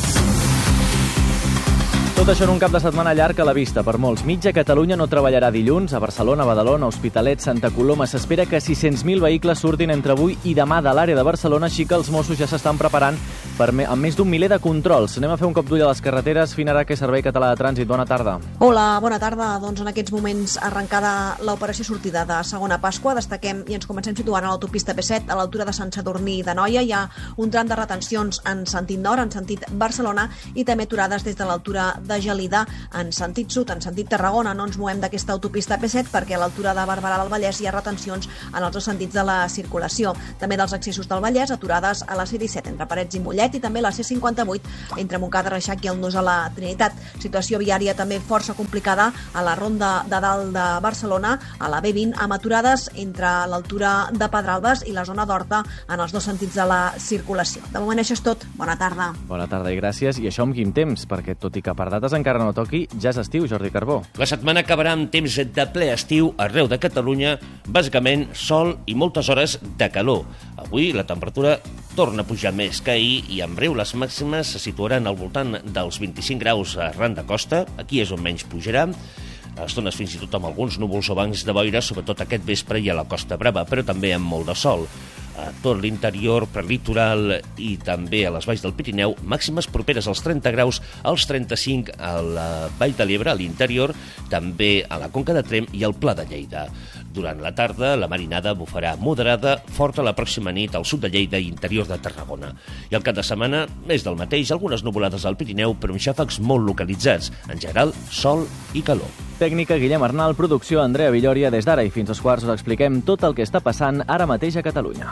Tot això en un cap de setmana llarg a la vista per molts. Mitja Catalunya no treballarà dilluns. A Barcelona, Badalona, Hospitalet, Santa Coloma s'espera que 600.000 vehicles surtin entre avui i demà de l'àrea de Barcelona, així que els Mossos ja s'estan preparant amb més d'un miler de controls. Anem a fer un cop d'ull a les carreteres. Finaraque, Servei Català de Trànsit, bona tarda. Hola, bona tarda. Doncs en aquests moments arrencada l'operació sortida de Segona Pasqua. Destaquem i ens comencem situant a l'autopista P7 a l'altura de Sant Sadurní d'Anoia. Hi ha un tram de retencions en sentit nord, en sentit Barcelona, i també aturades des de l'altura de Gelida en sentit sud, en sentit Tarragona. No ens movem d'aquesta autopista P7 perquè a l'altura de Barberà del Vallès hi ha retencions en els dos sentits de la circulació. També dels accessos del Vallès, aturades a la C-17 entre Parets i Mollet, i també la C-58 entre Montcada, Reixac i el Nus a la Trinitat. Situació viària també força complicada a la Ronda de Dalt de Barcelona, a la B20, amb aturades entre l'altura de Pedralbes i la zona d'Horta en els dos sentits de la circulació. De moment això és tot. Bona tarda. Bona tarda i gràcies. I això amb quin temps? Perquè tot i que per dates encara no toqui, ja és estiu, Jordi Carbó. La setmana acabarà amb temps de ple estiu arreu de Catalunya, bàsicament sol i moltes hores de calor. Avui la temperatura torna a pujar més que ahir i en breu les màximes se situaran al voltant dels 25 graus arran de costa. Aquí és on menys pujarà. A estones fins i tot amb alguns núvols o bancs de boira, sobretot aquest vespre i a la Costa Brava, però també amb molt de sol. A tot l'interior, prelitoral i també a les valls del Pirineu, màximes properes als 30 graus, als 35 a la Vall de l'Ebre, a l'interior, també a la Conca de Tremp i al Pla de Lleida. Durant la tarda, la marinada bufarà moderada, forta la pròxima nit al sud de Lleida i interior de Tarragona. I al cap de setmana, més del mateix, algunes nuvolades al Pirineu, però amb xàfecs molt localitzats. En general, sol i calor. Tècnica Guillem Arnal, producció Andrea Villòria. Des d'ara i fins als quarts us expliquem tot el que està passant ara mateix a Catalunya.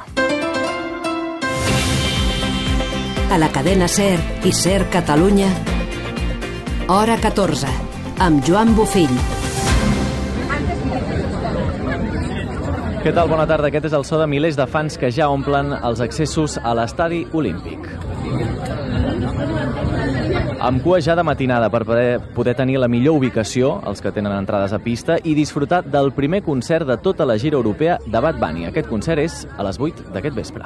A la cadena SER i SER Catalunya, hora 14, amb Joan Bofill. Què tal? Bona tarda. Aquest és el so de milers de fans que ja omplen els accessos a l'estadi olímpic. Amb cua ja de matinada per poder tenir la millor ubicació, els que tenen entrades a pista, i disfrutar del primer concert de tota la gira europea de Bad Bunny. Aquest concert és a les 8 d'aquest vespre.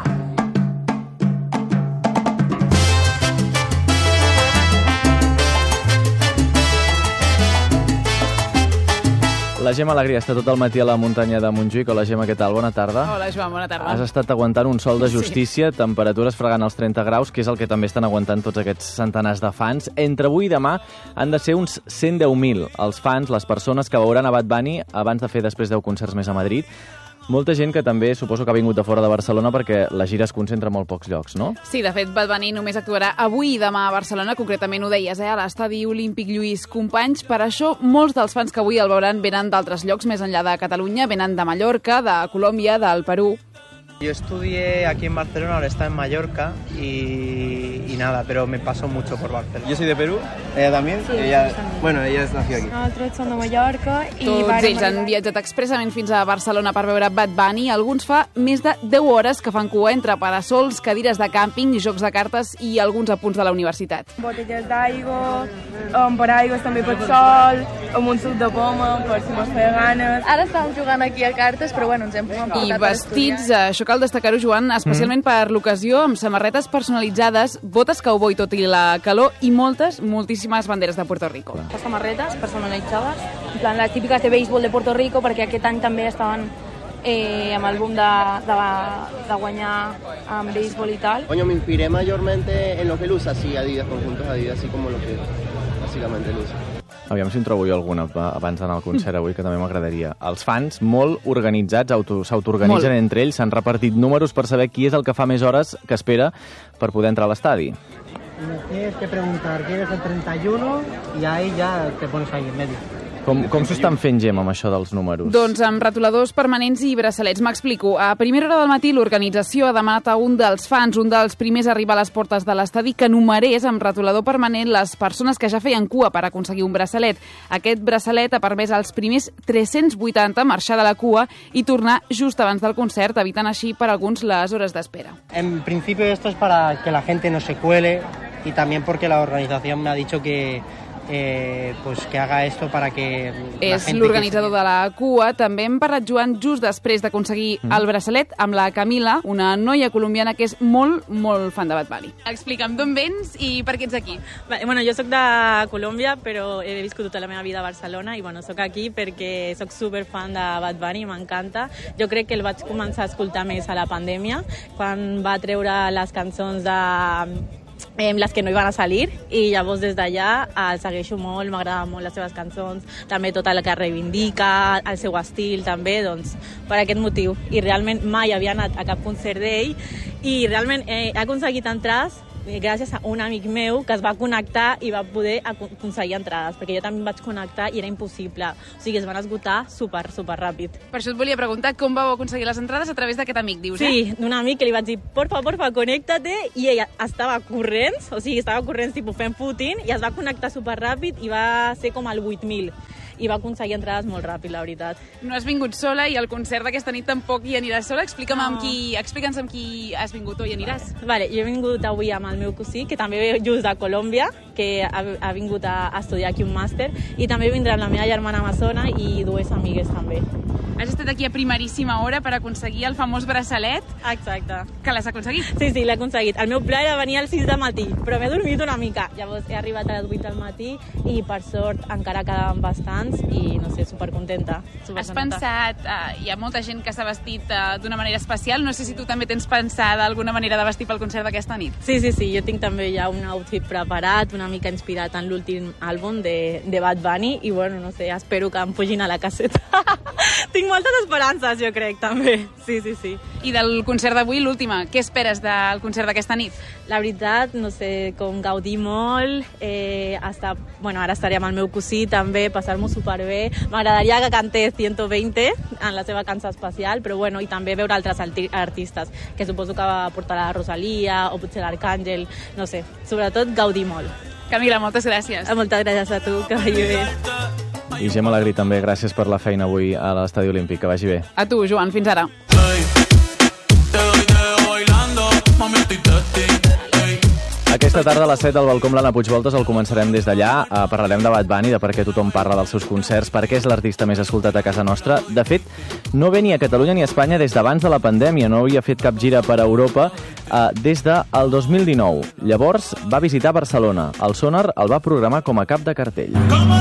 La Gemma Alegria està tot el matí a la muntanya de Montjuïc. Hola, Gemma, què tal? Bona tarda. Hola, Joan, bona tarda. Has estat aguantant un sol de justícia, temperatures fregant els 30 graus, que és el que també estan aguantant tots aquests centenars de fans. Entre avui i demà han de ser uns 110.000 els fans, les persones que veuran a Bad Bunny abans de fer després 10 concerts més a Madrid. Molta gent que també suposo que ha vingut de fora de Barcelona perquè la gira es concentra en molt pocs llocs, no? Sí, de fet, Bad Bunny només actuarà avui i demà a Barcelona, concretament ho deies, a l'estadi olímpic Lluís Companys. Per això, molts dels fans que avui el veuran venen d'altres llocs més enllà de Catalunya, venen de Mallorca, de Colòmbia, del Perú. Yo estudié aquí en Barcelona, ahora está en Mallorca y nada, pero me paso mucho por Barcelona. Yo soy de Perú, ella también. Sí, ella, bueno, ella nació aquí. Nosaltres som de Mallorca i... Tots ells han viatjat expressament fins a Barcelona per veure Bad Bunny. Alguns fa més de 10 hores que fan cua entre parasols, cadires de càmping, jocs de cartes i alguns apunts de la universitat. Botelles d'aigua, paraigües també per sol, amb un suc de poma per si mos feia ganes. Ara estàvem jugant aquí a cartes, però bueno, ens hem portat I vestits, això cal destacar-ho, Joan, especialment per l'ocasió, amb samarretes personalitzades, botes cowboy tot i la calor i moltíssimes banderes de Puerto Rico. Les samarretes personalitzades, en plan les típiques de béisbol de Puerto Rico, perquè aquest any també estaven amb el boom de guanyar en béisbol y tal. Coño, me inspiré mayormente en lo que él usa, sí, Adidas, conjuntos Adidas, así como lo que básicamente en eso. Aviam si en trobo jo alguna abans d'anar al concert avui, que també m'agradaria. Els fans, molt organitzats, s'autoorganitzen entre ells, s'han repartit números per saber qui és el que fa més hores que espera per poder entrar a l'estadi. Tienes que preguntar quién es el 31 y ahí ya te pones ahí en medio. Com s'ho estan fent, Gemma, amb això dels números? Doncs amb retoladors permanents i braçalets. M'explico. A primera hora del matí, l'organització ha demanat a un dels fans, un dels primers a arribar a les portes de l'estadi, que numerés amb retolador permanent les persones que ja feien cua per aconseguir un braçalet. Aquest braçalet ha permès als primers 380 marxar de la cua i tornar just abans del concert, evitant així per alguns les hores d'espera. En principio esto es para que la gente no se cuele y también porque la organización me ha dicho que pues que haga esto para que la gente... És l'organitzador de la cua. També hem parlat, Joan, just després d'aconseguir el braçalet amb la Camila, una noia colombiana que és molt, molt fan de Bad Bunny. Explica'm d'on vens i per què ets aquí. Bueno, jo soc de Colòmbia, però he viscut tota la meva vida a Barcelona i bueno, soc aquí perquè soc superfan de Bad Bunny, m'encanta. Jo crec que el vaig començar a escoltar més a la pandèmia, quan va treure les cançons de... les que no iban a salir, i llavors des d'allà el segueixo molt, m'agraden molt les seves cançons, també tot el que reivindica, el seu estil també, doncs per aquest motiu. I realment mai havia anat a cap concert d'ell i realment he aconseguit entrades gràcies a un amic meu que es va connectar i va poder aconseguir entrades, perquè jo també em vaig connectar i era impossible. O sigui, es van esgotar super ràpid. Per això et volia preguntar com vau aconseguir les entrades a través d'aquest amic, dius, Sí, d'un amic que li vaig dir, porfa, conéctate, i ella estava corrents, o sigui, estava corrents tipus fent footing, i es va connectar super ràpid i va ser com el 8.000. I va aconseguir entrades molt ràpid, la veritat. No has vingut sola i al concert d'aquesta nit tampoc hi aniràs sola. Explica'ns amb qui has vingut o hi aniràs. Vale, jo he vingut avui amb el meu cosí, que també ve just de Colòmbia, que ha vingut a estudiar aquí un màster, i també vindrà la meva germana amazona i dues amigues també. Has estat aquí a primeríssima hora per aconseguir el famós braçalet. Exacte. Que l'has aconseguit? Sí, l'he aconseguit. El meu pla era venir al 6 del matí, però m'he dormit una mica. Llavors he arribat a les 8 del matí i per sort encara quedaven bastants i no sé, supercontenta. Has pensat, hi ha molta gent que s'ha vestit d'una manera especial, no sé si tu també tens pensada alguna manera de vestir pel concert d'aquesta nit. Sí, jo tinc també ja un outfit preparat, una mica inspirat en l'últim àlbum de Bad Bunny i bueno, no sé, espero que em pugin a la caseta. Tinc moltes esperances, jo crec, també. Sí. I del concert d'avui, l'última, què esperes del concert d'aquesta nit? La veritat, no sé, com gaudir molt, ara estaré amb el meu cosí també, passar-m'ho superbé. M'agradaria que cantés 120 en la seva cançó especial, però bueno, i també veure altres artistes, que suposo que portarà la Rosalía o potser l'Arcàngel, no sé, sobretot gaudir molt. Camila, moltes gràcies. Moltes gràcies a tu, que vagi bé. I Gemma Alegrí també, gràcies per la feina avui a l'Estadi Olímpic, que vagi bé. A tu, Joan, fins ara. Aquesta tarda a les 7 al balcó amb l'Anna Puigvoltes el començarem des d'allà. Parlarem de Bad Bunny, de per què tothom parla dels seus concerts, per què és l'artista més escoltat a casa nostra. De fet, no ve ni a Catalunya ni a Espanya des d'abans de la pandèmia, no havia fet cap gira per Europa des del 2019. Llavors va visitar Barcelona. El Sonar el va programar com a cap de cartell.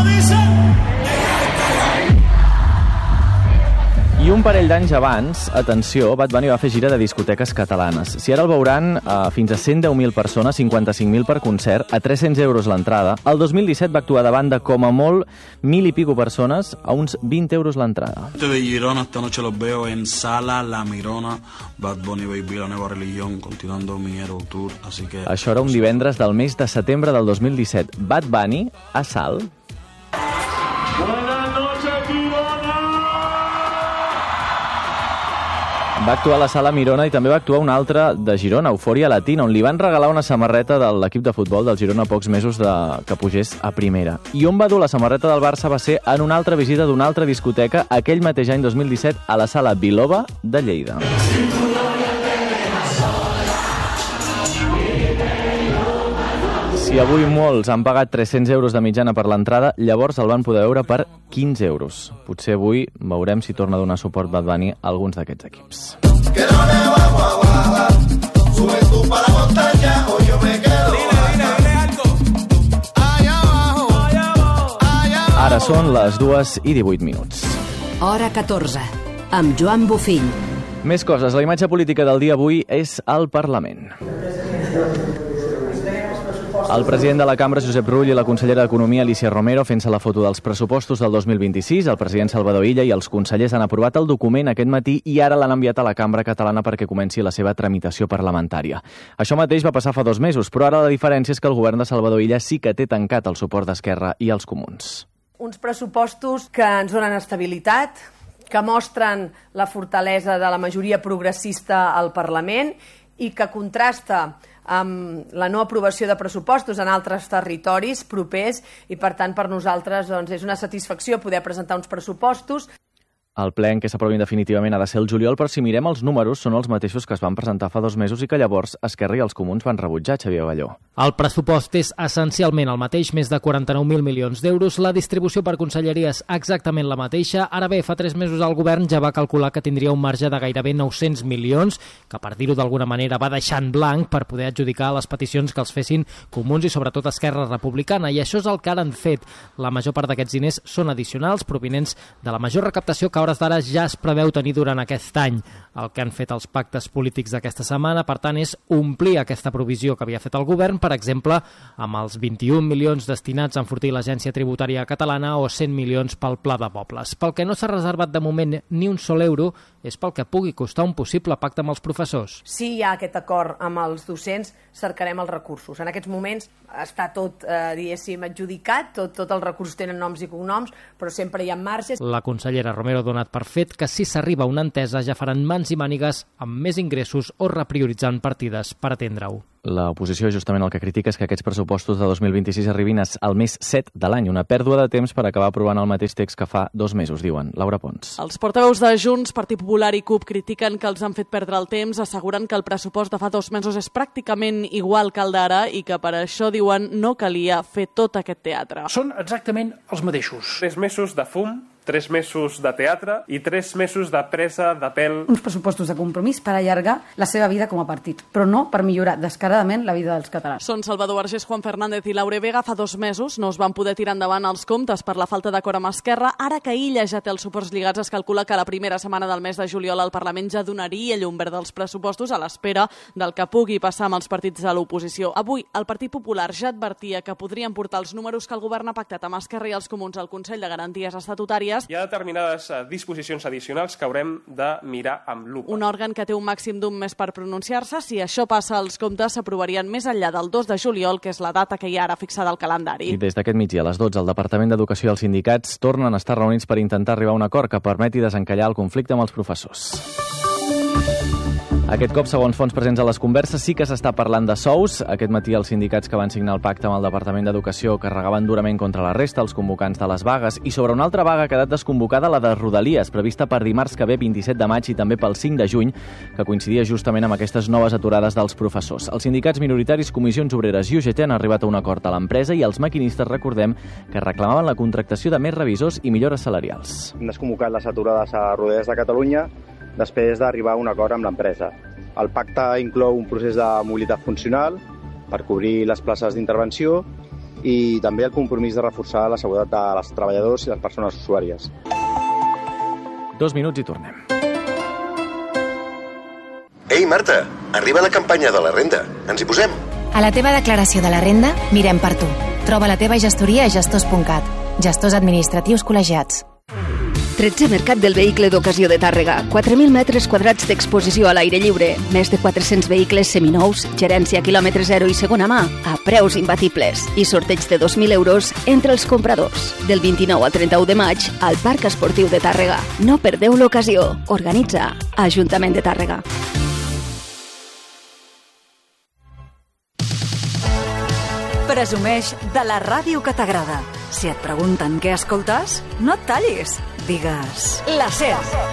I un parell d'anys abans, atenció, Bad Bunny va fer gira de discoteques catalanes. Si ara el veuran fins a 110.000 persones, 55.000 per concert, a 300 euros l'entrada, el 2017 va actuar davant de com a molt 1.000 i pico persones a uns 20 euros l'entrada. De Girona, esta noche los veo en Sala La Mirona, Bad Bunny Baby, la nueva religión, continuando mi Hero Tour, así que... Això era un divendres del mes de setembre del 2017. Bad Bunny, a Salt. Buenas noches, Girona! Va actuar a la Sala Mirona i també va actuar un altre de Girona, Eufòria Latina, on li van regalar una samarreta de l'equip de futbol del Girona pocs mesos que pugés a primera. I on va dur la samarreta del Barça va ser en una altra visita d'una altra discoteca aquell mateix any 2017 a la Sala Biloba de Lleida. Si avui molts han pagat 300 euros de mitjana per l'entrada, llavors el van poder veure per 15 euros. Potser avui veurem si torna a donar suport Bad Bunny a alguns d'aquests equips. Ara són les 2:18. Hora 14, amb Joan Bofill. Més coses. La imatge política del dia avui és al Parlament. El president de la Cambra, Josep Rull, i la consellera d'Economia, Alicia Romero, fent-se la foto dels pressupostos del 2026. El president Salvador Illa i els consellers han aprovat el document aquest matí i ara l'han enviat a la Cambra catalana perquè comenci la seva tramitació parlamentària. Això mateix va passar fa 2 mesos, però ara la diferència és que el govern de Salvador Illa sí que té tancat el suport d'Esquerra i els comuns. Uns pressupostos que ens donen estabilitat, que mostren la fortalesa de la majoria progressista al Parlament i que contrasta amb la no aprovació de pressupostos en altres territoris propers i, per tant, per nosaltres és una satisfacció poder presentar uns pressupostos. El ple en què s'aprovin definitivament ha de ser el juliol, però si mirem els números són els mateixos que es van presentar fa 2 mesos i que llavors Esquerra i els comuns van rebutjar, Xavier Balló. El pressupost és essencialment el mateix, més de 49.000 milions d'euros. La distribució per conselleries exactament la mateixa. Ara bé, fa 3 mesos el govern ja va calcular que tindria un marge de gairebé 900 milions, que per dir-ho d'alguna manera va deixar en blanc per poder adjudicar les peticions que els fessin comuns i sobretot Esquerra Republicana. I això és el que ara han fet. La major part d'aquests diners són addicionals, provinents de la major recaptació que hores d'ara ja es preveu tenir durant aquest any. El que han fet els pactes polítics d'aquesta setmana, per tant, és omplir aquesta provisió que havia fet el govern, per exemple, amb els 21 milions destinats a enfortir l'Agència Tributària Catalana o 100 milions pel Pla de Pobles. Pel que no s'ha reservat de moment ni un sol euro és pel que pugui costar un possible pacte amb els professors. Si hi ha aquest acord amb els docents, cercarem els recursos. En aquests moments està tot, diguéssim, adjudicat, tots els recursos tenen noms i cognoms, però sempre hi ha marges. La consellera Romero ha donat per fet que si s'arriba a una entesa ja faran mans i mànigues amb més ingressos o reprioritzant partides per atendre-ho. L'oposició justament el que critica és que aquests pressupostos de 2026 arribin al mes 7 de l'any, una pèrdua de temps per acabar aprovant el mateix text que fa 2 mesos, diuen. Laura Pons. Els portaveus de Junts, Partit Popular i CUP critiquen que els han fet perdre el temps, asseguren que el pressupost de fa 2 mesos és pràcticament igual que el d'ara i que per això, diuen, no calia fer tot aquest teatre. Són exactament els mateixos. 3 mesos de fum, 3 mesos de teatre i 3 mesos de presa de pèl. Uns pressupostos de compromís per allargar la seva vida com a partit, però no per millorar descaradament la vida dels catalans. Són Salvador Vergés, Juan Fernández i Laure Vega. Fa 2 mesos no es van poder tirar endavant els comptes per la falta d'acord amb Esquerra. Ara que Illa ja té els suports lligats, es calcula que la primera setmana del mes de juliol el Parlament ja donaria llum verd dels pressupostos a l'espera del que pugui passar amb els partits de l'oposició. Avui, el Partit Popular ja advertia que podrien portar els números que el govern ha pactat amb Esquerra i els comuns al Consell de Garanties Estatutàries. Hi ha determinades disposicions addicionals que haurem de mirar amb lupa. Un òrgan que té un màxim d'un mes per pronunciar-se. Si això passa, els comptes s'aprovarien més enllà del 2 de juliol, que és la data que hi ha ara fixada al calendari. I des d'aquest migdia a les 12, el Departament d'Educació i els sindicats tornen a estar reunits per intentar arribar a un acord que permeti desencallar el conflicte amb els professors. Aquest cop, segons fons presents a les converses, sí que s'està parlant de sous. Aquest matí els sindicats que van signar el pacte amb el Departament d'Educació carregaven durament contra la resta, els convocants de les vagues, i sobre una altra vaga ha quedat desconvocada la de Rodalies, prevista per dimarts que ve 27 de maig i també pel 5 de juny, que coincidia justament amb aquestes noves aturades dels professors. Els sindicats minoritaris, Comissions Obreres i UGT han arribat a un acord a l'empresa i els maquinistes, recordem, que reclamaven la contractació de més revisors i millores salarials. Hem desconvocat les aturades a Rodalies de Catalunya després d'arribar a un acord amb l'empresa. El pacte inclou un procés de mobilitat funcional per cobrir les places d'intervenció i també el compromís de reforçar la seguretat dels treballadors i les persones usuàries. 2 minuts i tornem. Ei, Marta, arriba la campanya de la renda. Ens hi posem? A la teva declaració de la renda, mirem per tu. Troba la teva gestoria a gestors.cat. Gestors administratius col·legiats. 13è Mercat del Vehicle d'Ocasió de Tàrrega. 4.000 metres quadrats d'exposició a l'aire lliure. Més de 400 vehicles seminous, gerència quilòmetre zero i segona mà, a preus imbatibles. I sorteig de 2.000 euros entre els compradors. Del 29 al 31 de maig, al Parc Esportiu de Tàrrega. No perdeu l'ocasió. Organitza Ajuntament de Tàrrega. Presumeix de la ràdio que t'agrada. Si et pregunten què escoltes, no et tallis. Digues La SER.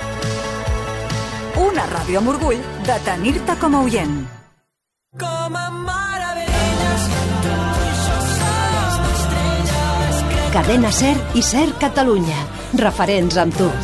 Una ràdio amb orgull de tenir-te com a oient. Com a meravelles, Cadena SER i SER Catalunya. Referents amb tu.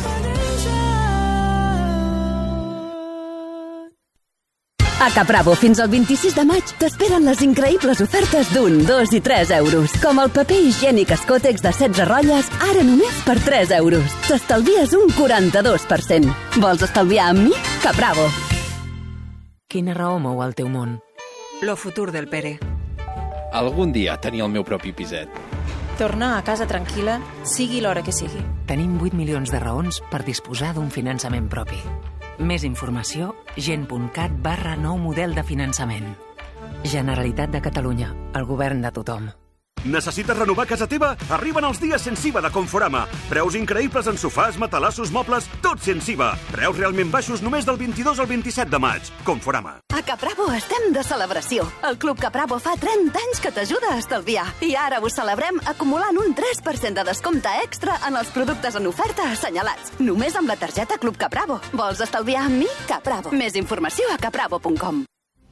A Capravo, fins al 26 de maig, t'esperen les increïbles ofertes d'1, 2 i 3 euros. Com el paper higiènic Escòtex de 16 rotlles, ara només per 3 euros. T'estalvies un 42%. Vols estalviar amb mi? Capravo. Quina raó mou el teu món? Lo futur del Pere. algun dia tenir el meu propi piset. Tornar a casa tranquil·la, sigui l'hora que sigui. Tenim 8 milions de raons per disposar d'un finançament propi. Més informació, gent.cat/nou model de finançament. Generalitat de Catalunya, el govern de tothom. Necessites renovar casa teva? Arriben els dies sense IVA de Conforama. Preus increïbles en sofàs, matalassos, mobles, tot sense IVA. Preus realment baixos només del 22 al 27 de maig. Conforama. A Capravo estem de celebració. El Club Capravo fa 30 anys que t'ajuda a estalviar. I ara ho celebrem acumulant un 3% de descompte extra en els productes en oferta assenyalats. Només amb la targeta Club Capravo. Vols estalviar amb mi? Capravo. Més informació a capravo.com.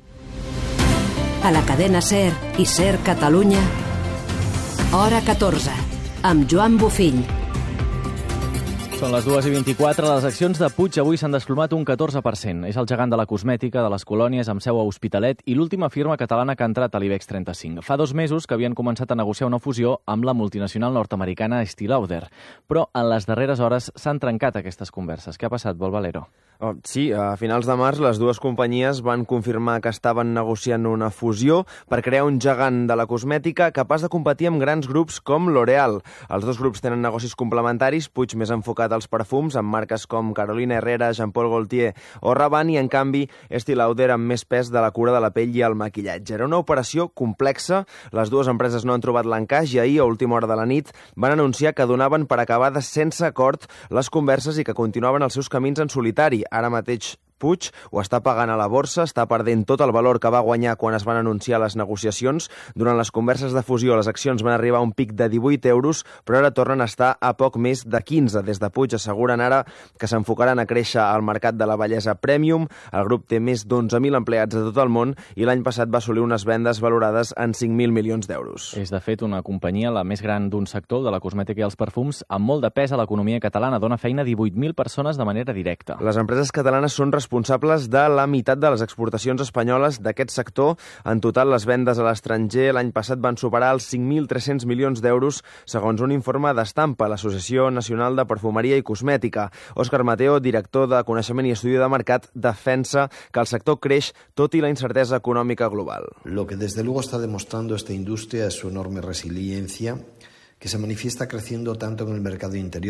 A la cadena SER i SER Catalunya, Hora 14, amb Joan Bofill. Són les 2:24. Les accions de Puig avui s'han desplomat un 14%. És el gegant de la cosmètica, de les colònies, amb seu a Hospitalet i l'última firma catalana que ha entrat a l'IBEX 35. Fa 2 mesos que havien començat a negociar una fusió amb la multinacional nord-americana Estée Lauder. Però en les darreres hores s'han trencat aquestes converses. Què ha passat, Vol Valero? Sí, a finals de març les dues companyies van confirmar que estaven negociant una fusió per crear un gegant de la cosmètica capaç de competir amb grans grups com L'Oréal. Els dos grups tenen negocis complementaris, Puig més enfocat als perfums, amb marques com Carolina Herrera, Jean Paul Gaultier o Rabanne, i en canvi Estée Lauder amb més pes de la cura de la pell i el maquillatge. Era una operació complexa, les dues empreses no han trobat l'encaix i ahir, a última hora de la nit, van anunciar que donaven per acabades sense acord les converses i que continuaven els seus camins en solitari. Ara mateix Puig ho està pagant a la borsa, està perdent tot el valor que va guanyar quan es van anunciar les negociacions. Durant les converses de fusió les accions van arribar a un pic de 18 euros, però ara tornen a estar a poc més de 15. Des de Puig asseguren ara que s'enfocaran a créixer al mercat de la bellesa premium. El grup té més d'11.000 empleats a tot el món i l'any passat va assolir unes vendes valorades en 5.000 milions d'euros. És, de fet, una companyia la més gran d'un sector, de la cosmètica i els perfums, amb molt de pes a l'economia catalana. Dona feina a 18.000 persones de manera directa. Les empreses catalanes són responsables de la meitat de les exportacions espanyoles d'aquest sector. En total, les vendes a l'estranger l'any passat van superar els 5.300 milions d'euros, segons un informe d'Estampa, l'Associació Nacional de Perfumeria i Cosmètica. Òscar Mateo, director de Coneixement i Estudi de Mercat, defensa que el sector creix tot i la incertesa econòmica global. Lo que desde luego está demostrando esta industria es su enorme resiliencia, que se manifiesta creciendo tanto en el mercado interior